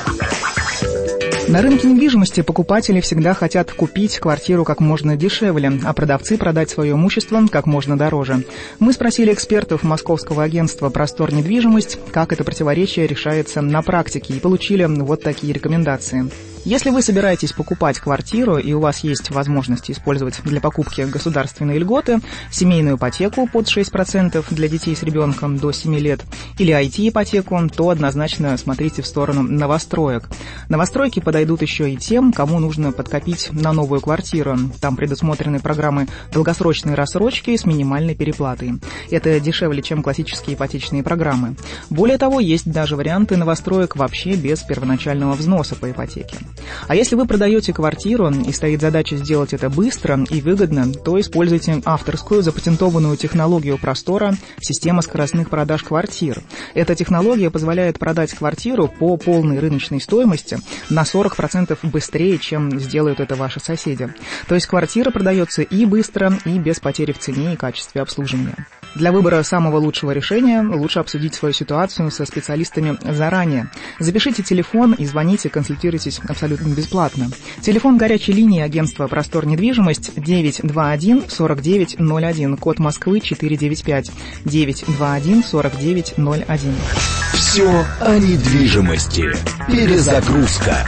На рынке недвижимости покупатели всегда хотят купить квартиру как можно дешевле, а продавцы продать свое имущество как можно дороже. Мы спросили экспертов московского агентства «Простор недвижимость», как это противоречие решается на практике, и получили вот такие рекомендации. Если вы собираетесь покупать квартиру и у вас есть возможность использовать для покупки государственные льготы, семейную ипотеку под шесть процентов для детей с ребенком до семи лет или ай ти-ипотеку, то однозначно смотрите в сторону новостроек. Новостройки подойдут еще и тем, кому нужно подкопить на новую квартиру. Там предусмотрены программы долгосрочной рассрочки с минимальной переплатой. Это дешевле, чем классические ипотечные программы. Более того, есть даже варианты новостроек вообще без первоначального взноса по ипотеке. А если вы продаете квартиру и стоит задача сделать это быстро и выгодно, то используйте авторскую запатентованную технологию Простора «Система скоростных продаж квартир». Эта технология позволяет продать квартиру по полной рыночной стоимости на сорок процентов быстрее, чем сделают это ваши соседи. То есть квартира продается и быстро, и без потери в цене и качестве обслуживания. Для выбора самого лучшего решения лучше обсудить свою ситуацию со специалистами заранее. Запишите телефон и звоните, консультируйтесь абсолютно бесплатно. Телефон горячей линии агентства «Простор недвижимость» девять два один сорок девять ноль один, код Москвы четыреста девяносто пять, девять два один сорок девять ноль один.
Все о недвижимости. Перезагрузка.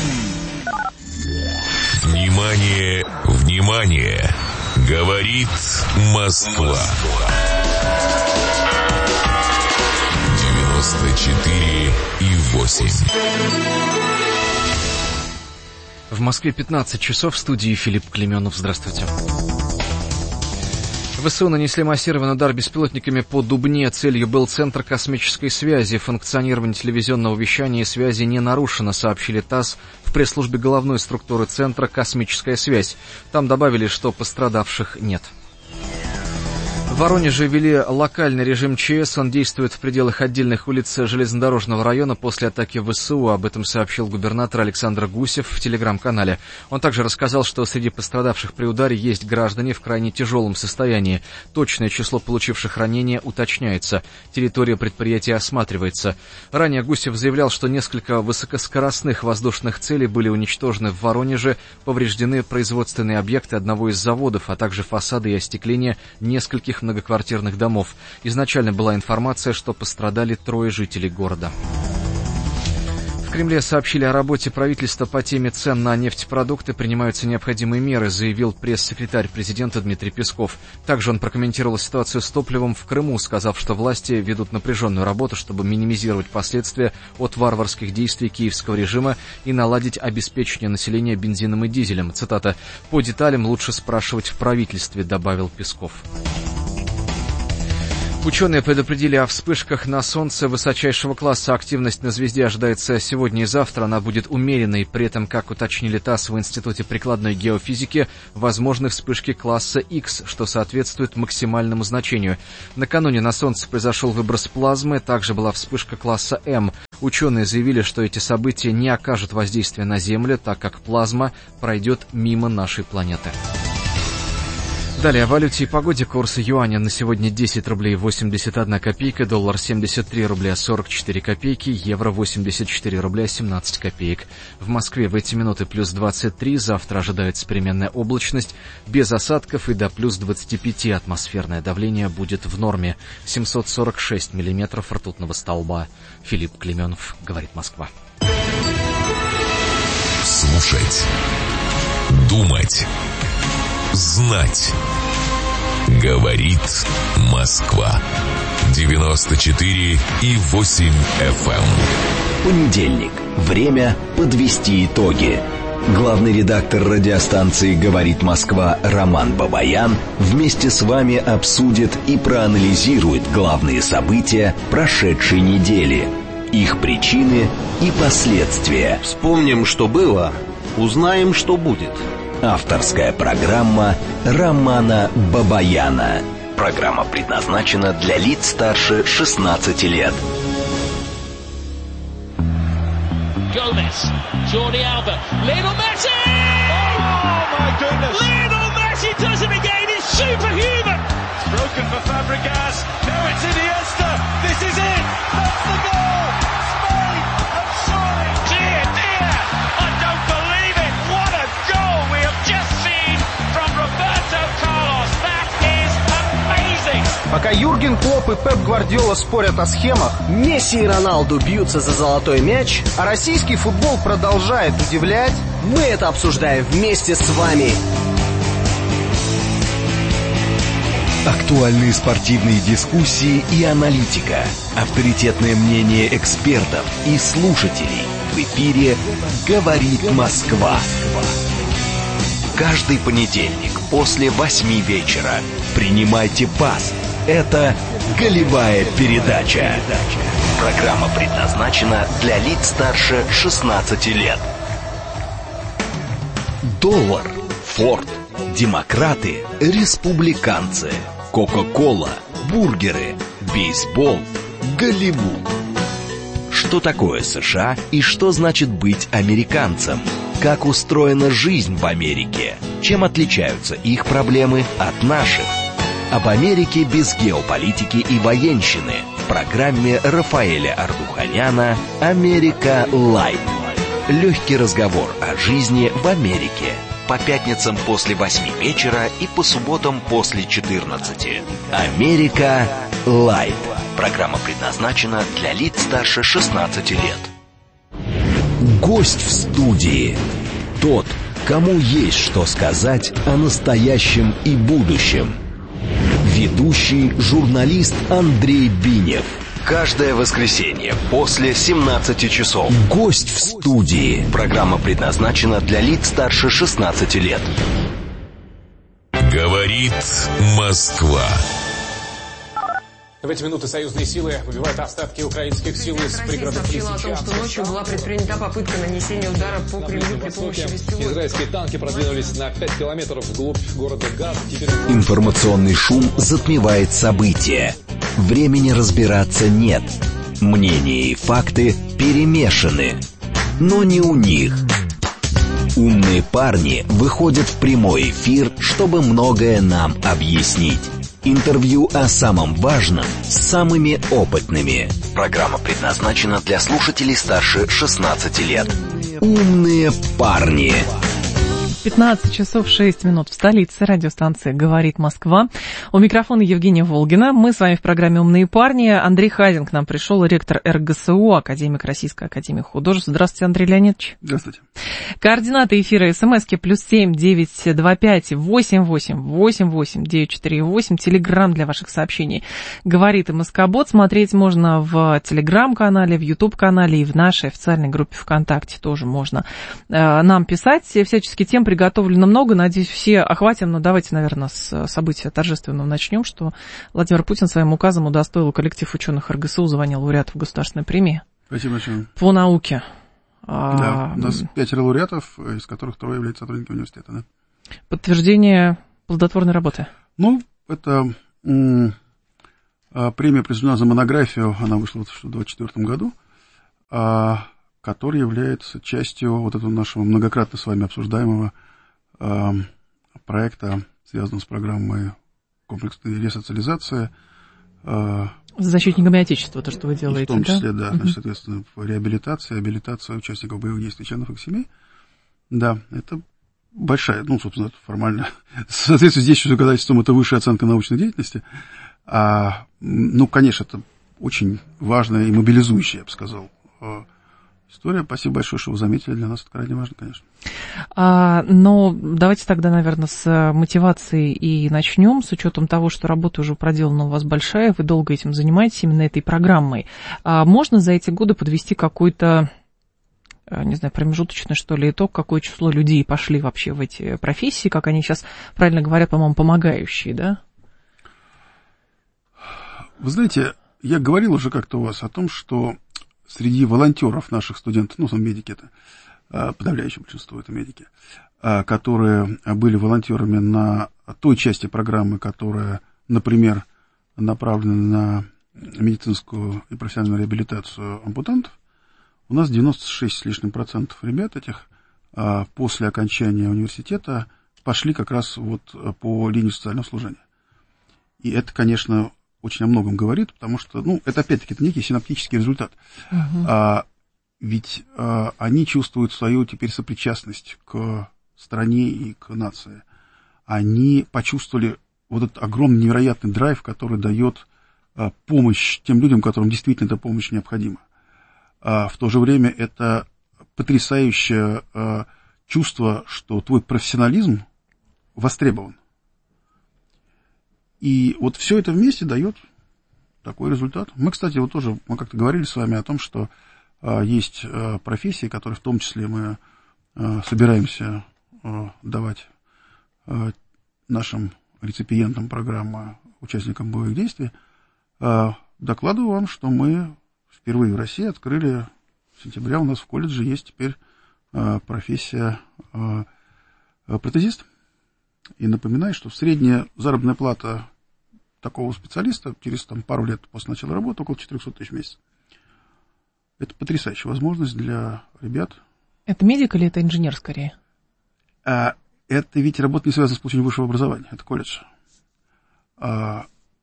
Внимание, внимание! Говорит Москва. девяносто четыре и восемь.
В Москве пятнадцать часов, в студии Филипп Клеменов. Здравствуйте. ВСУ нанесли массированный удар беспилотниками по Дубне. Целью был Центр космической связи. Функционирование телевизионного вещания и связи не нарушено, сообщили ТАСС в пресс-службе головной структуры Центра «Космическая связь». Там добавили, что пострадавших нет. В Воронеже ввели локальный режим ЧС. Он действует в пределах отдельных улиц железнодорожного района после атаки ВСУ. Об этом сообщил губернатор Александр Гусев в телеграм-канале. Он также рассказал, что среди пострадавших при ударе есть граждане в крайне тяжелом состоянии. Точное число получивших ранения уточняется. Территория предприятия осматривается. Ранее Гусев заявлял, что несколько высокоскоростных воздушных целей были уничтожены в Воронеже, повреждены производственные объекты одного из заводов, а также фасады и остекление нескольких многоквартирных домов. Изначально была информация, что пострадали трое жителей города. В Кремле сообщили о работе правительства по теме цен на нефтепродукты. Принимаются необходимые меры, заявил пресс-секретарь президента Дмитрий Песков. Также он прокомментировал ситуацию с топливом в Крыму, сказав, что власти ведут напряженную работу, чтобы минимизировать последствия от варварских действий киевского режима и наладить обеспечение населения бензином и дизелем. Цитата: «По деталям лучше спрашивать в правительстве», добавил Песков. Ученые предупредили о вспышках на Солнце высочайшего класса. Активность на звезде ожидается сегодня и завтра. Она будет умеренной. При этом, как уточнили ТАСС в Институте прикладной геофизики, возможны вспышки класса Х, что соответствует максимальному значению. Накануне на Солнце произошел выброс плазмы. Также была вспышка класса М. Ученые заявили, что эти события не окажут воздействия на Землю, так как плазма пройдет мимо нашей планеты. Далее о валюте и погоде. Курс юаня на сегодня десять рублей восемьдесят одна копейка, доллар семьдесят три рубля сорок четыре копейки, евро восемьдесят четыре рубля семнадцать копеек. В Москве в эти минуты плюс двадцать три, завтра ожидается переменная облачность, без осадков и до плюс двадцати пяти. Атмосферное давление будет в норме. семьсот сорок шесть миллиметров ртутного столба. Филипп Клеменов, говорит Москва.
Слушать. Думать. Знать. Говорит Москва. девяносто четыре и восемь эф эм.
Понедельник. Время подвести итоги. Главный редактор радиостанции «Говорит Москва» Роман Бабаян вместе с вами обсудит и проанализирует главные события прошедшей недели, их причины и последствия.
Вспомним, что было, узнаем, что будет.
Авторская программа Романа Бабаяна. Программа предназначена для лиц старше шестнадцати лет.
Gomez, Jordi Alba, Lionel Messi! Oh my goodness! Lionel Messi does it again, it's superhuman! It's broken for Fabregas, now it's Iniesta, this is it! That's the goal! Spain have soaring! Dear, dear, I don't believe it! What a goal we have just seen from Roberto Carlos! That is amazing!
Пока Юрген Клопп и Пеп Гвардиола спорят о схемах,
Месси и Роналду бьются за золотой мяч,
а российский футбол продолжает удивлять,
мы это обсуждаем вместе с вами.
Актуальные спортивные дискуссии и аналитика, авторитетное мнение экспертов и слушателей. В эфире «Говорит Москва». Каждый понедельник после восьми вечера принимайте пас. Это «Голевая передача». Программа предназначена для лиц старше шестнадцати лет. Доллар, Форд, демократы, республиканцы, Кока-кола, бургеры, бейсбол, Голливуд. Что такое США и что значит быть американцем? Как устроена жизнь в Америке? Чем отличаются их проблемы от наших? Об Америке без геополитики и военщины в программе Рафаэля Ардуханяна «Америка Лайт». Легкий разговор о жизни в Америке. По пятницам после восьми вечера и по субботам после четырнадцати. «Америка Лайт». Программа предназначена для лиц старше шестнадцати лет. Гость в студии. Тот, кому есть что сказать о настоящем и будущем. Ведущий журналист Андрей Бинев. Каждое воскресенье после семнадцати часов. Гость в студии. Программа предназначена для лиц старше шестнадцати лет.
Говорит Москва.
В эти минуты союзные силы выбивают остатки украинских сил из пригородов
сообщила о том, что ночью была предпринята попытка нанесения удара по Кремлю при помощи беспилотников.
Израильские танки продвинулись на пять километров вглубь города Газ. Теперь...
Информационный шум затмевает события. Времени разбираться нет. Мнения и факты перемешаны. Но не у них. Умные парни выходят в прямой эфир, чтобы многое нам объяснить. Интервью о самом важном с самыми опытными. Программа предназначена для слушателей старше шестнадцати лет. Умные парни.
пятнадцать часов шесть минут в столице. Радиостанция «Говорит Москва». У микрофона Евгения Волгина. Мы с вами в программе «Умные парни». Андрей Хазин к нам пришел, ректор эр гэ эс у, академик Российской академии художеств. Здравствуйте, Андрей Леонидович.
Здравствуйте.
Координаты эфира СМСки плюс семь девятьсот двадцать пять восемьдесят восемь восемьдесят восемь девятьсот четыре восемь. Телеграм для ваших сообщений «Говорит МСК-бот». Смотреть можно в Телеграм-канале, в Ютуб-канале и в нашей официальной группе ВКонтакте тоже можно э, нам писать. Всячески тем приготовлено много. Надеюсь, все охватим. Но давайте, наверное, с события торжественного начнем, что Владимир Путин своим указом удостоил коллектив ученых эр гэ эс у звания лауреатов государственной премии.
Спасибо большое.
По науке.
Да, у нас пятеро лауреатов, из которых трое являются сотрудниками университета. Да.
Подтверждение плодотворной работы.
Ну, это м- премия присуждена за монографию, она вышла в две тысячи двадцать четвёртом году, а, который является частью вот этого нашего многократно с вами обсуждаемого а, проекта, связанного с программой комплексной ресоциализации. А,
с защитниками Отечества, то, что вы делаете,
в том числе,
да,
да, значит, соответственно, реабилитация, абилитация участников боевых действий, членов их семей. Да, это большая, ну, собственно, это формально, в соответствии с действующим законодательством, это высшая оценка научной деятельности. А, ну, конечно, это очень важная и мобилизующая, я бы сказал, история. Спасибо большое, что вы заметили. Для нас это крайне важно, конечно.
А, но давайте тогда, наверное, с мотивацией и начнем, с учетом того, что работа уже проделана у вас большая, вы долго этим занимаетесь, именно этой программой. А можно за эти годы подвести какой-то, не знаю, промежуточный, что ли, итог, какое число людей пошли вообще в эти профессии, как они сейчас правильно говорят, по-моему, помогающие, да?
Вы знаете, я говорил уже как-то у вас о том, что среди волонтеров наших студентов, ну, там медики это, подавляющее большинство это медики, которые были волонтерами на той части программы, которая, например, направлена на медицинскую и профессиональную реабилитацию ампутантов, у нас девяносто шесть с лишним процентов ребят этих после окончания университета пошли как раз вот по линии социального служения. И это, конечно, очень о многом говорит, потому что, ну, это опять-таки это некий синаптический результат. Uh-huh. А, ведь а, они чувствуют свою теперь сопричастность к стране и к нации. Они почувствовали вот этот огромный невероятный драйв, который дает а, помощь тем людям, которым действительно эта помощь необходима. А, в то же время это потрясающее а, чувство, что твой профессионализм востребован. И вот все это вместе дает такой результат. Мы, кстати, вот тоже, мы как-то говорили с вами о том, что а, есть а, профессии, которые в том числе мы а, собираемся а, давать а, нашим реципиентам программы, участникам боевых действий. А, докладываю вам, что мы впервые в России открыли в сентябре, у нас в колледже есть теперь а, профессия а, протезист. И напоминаю, что средняя заработная плата такого специалиста через там, пару лет после начала работы около четыреста тысяч в месяц. Это потрясающая возможность для ребят.
Это медик или это инженер скорее?
А, это ведь работа не связана с получением высшего образования. Это колледж. А,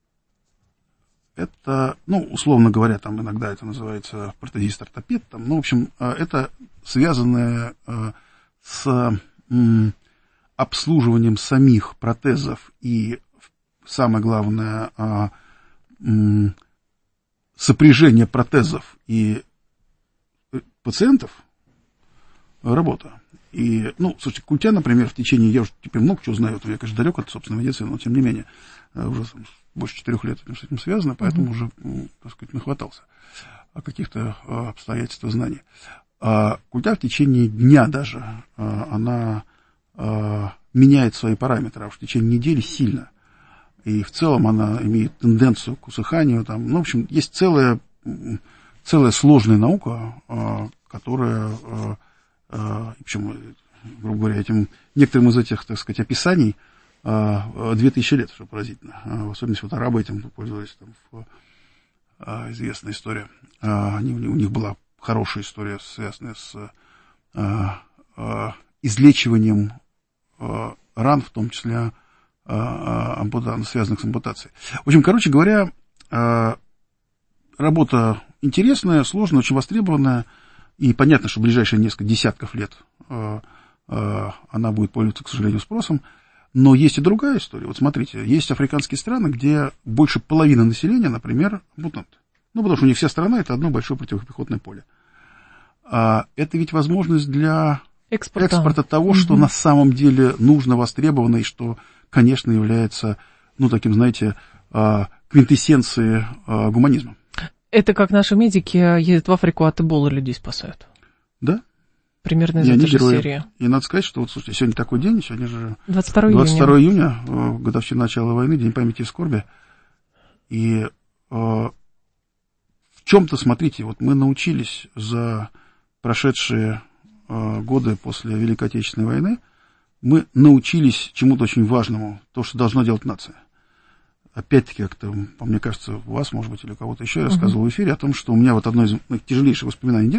это, ну, условно говоря, там иногда это называется протезист-ортопед. Там, ну, в общем, это связанное а, с м, обслуживанием самих протезов и, самое главное, а, м, сопряжение протезов и пациентов работа. И, ну, слушайте, Культя, например, в течение, я уже теперь много чего знаю, я, конечно, далек от собственной медицины, но, тем не менее, уже больше четырех лет с этим связано, поэтому mm-hmm. уже, так сказать, нахватался каких-то обстоятельств и знаний. А Культя в течение дня даже, она меняет свои параметры, а в течение недели сильно. И в целом она имеет тенденцию к усыханию. Там, ну, в общем, есть целая, целая сложная наука, которая, причем, грубо говоря, этим, некоторым из этих, так сказать, описаний две тысячи лет, что поразительно. В особенности вот арабы этим пользовались. Там, известная история. Они, у них была хорошая история, связанная с излечиванием ран, в том числе связанных с ампутацией. В общем, короче говоря, работа интересная, сложная, очень востребованная, и понятно, что в ближайшие несколько десятков лет она будет пользоваться, к сожалению, спросом. Но есть и другая история. Вот смотрите, есть африканские страны, где больше половины населения, например, мутанты. Ну, потому что у них вся страна — это одно большое противопехотное поле. Это ведь возможность для экспорта, экспорта того, что mm-hmm. на самом деле нужно, востребовано, и что, конечно, является, ну, таким, знаете, квинтэссенцией гуманизма.
Это как наши медики ездят в Африку, от эболы людей спасают.
Да.
Примерно из этой же серии.
И надо сказать, что вот, слушайте, сегодня такой день, сегодня же
двадцать второго
июня, годовщина начала войны, День памяти и скорби. И э, в чем-то, смотрите, вот мы научились за прошедшие э, годы после Великой Отечественной войны, мы научились чему-то очень важному, то, что должна делать нация. Опять-таки, как-то, мне кажется, у вас, может быть, или у кого-то еще я рассказывал uh-huh. в эфире о том, что у меня вот одно из тяжелейших воспоминаний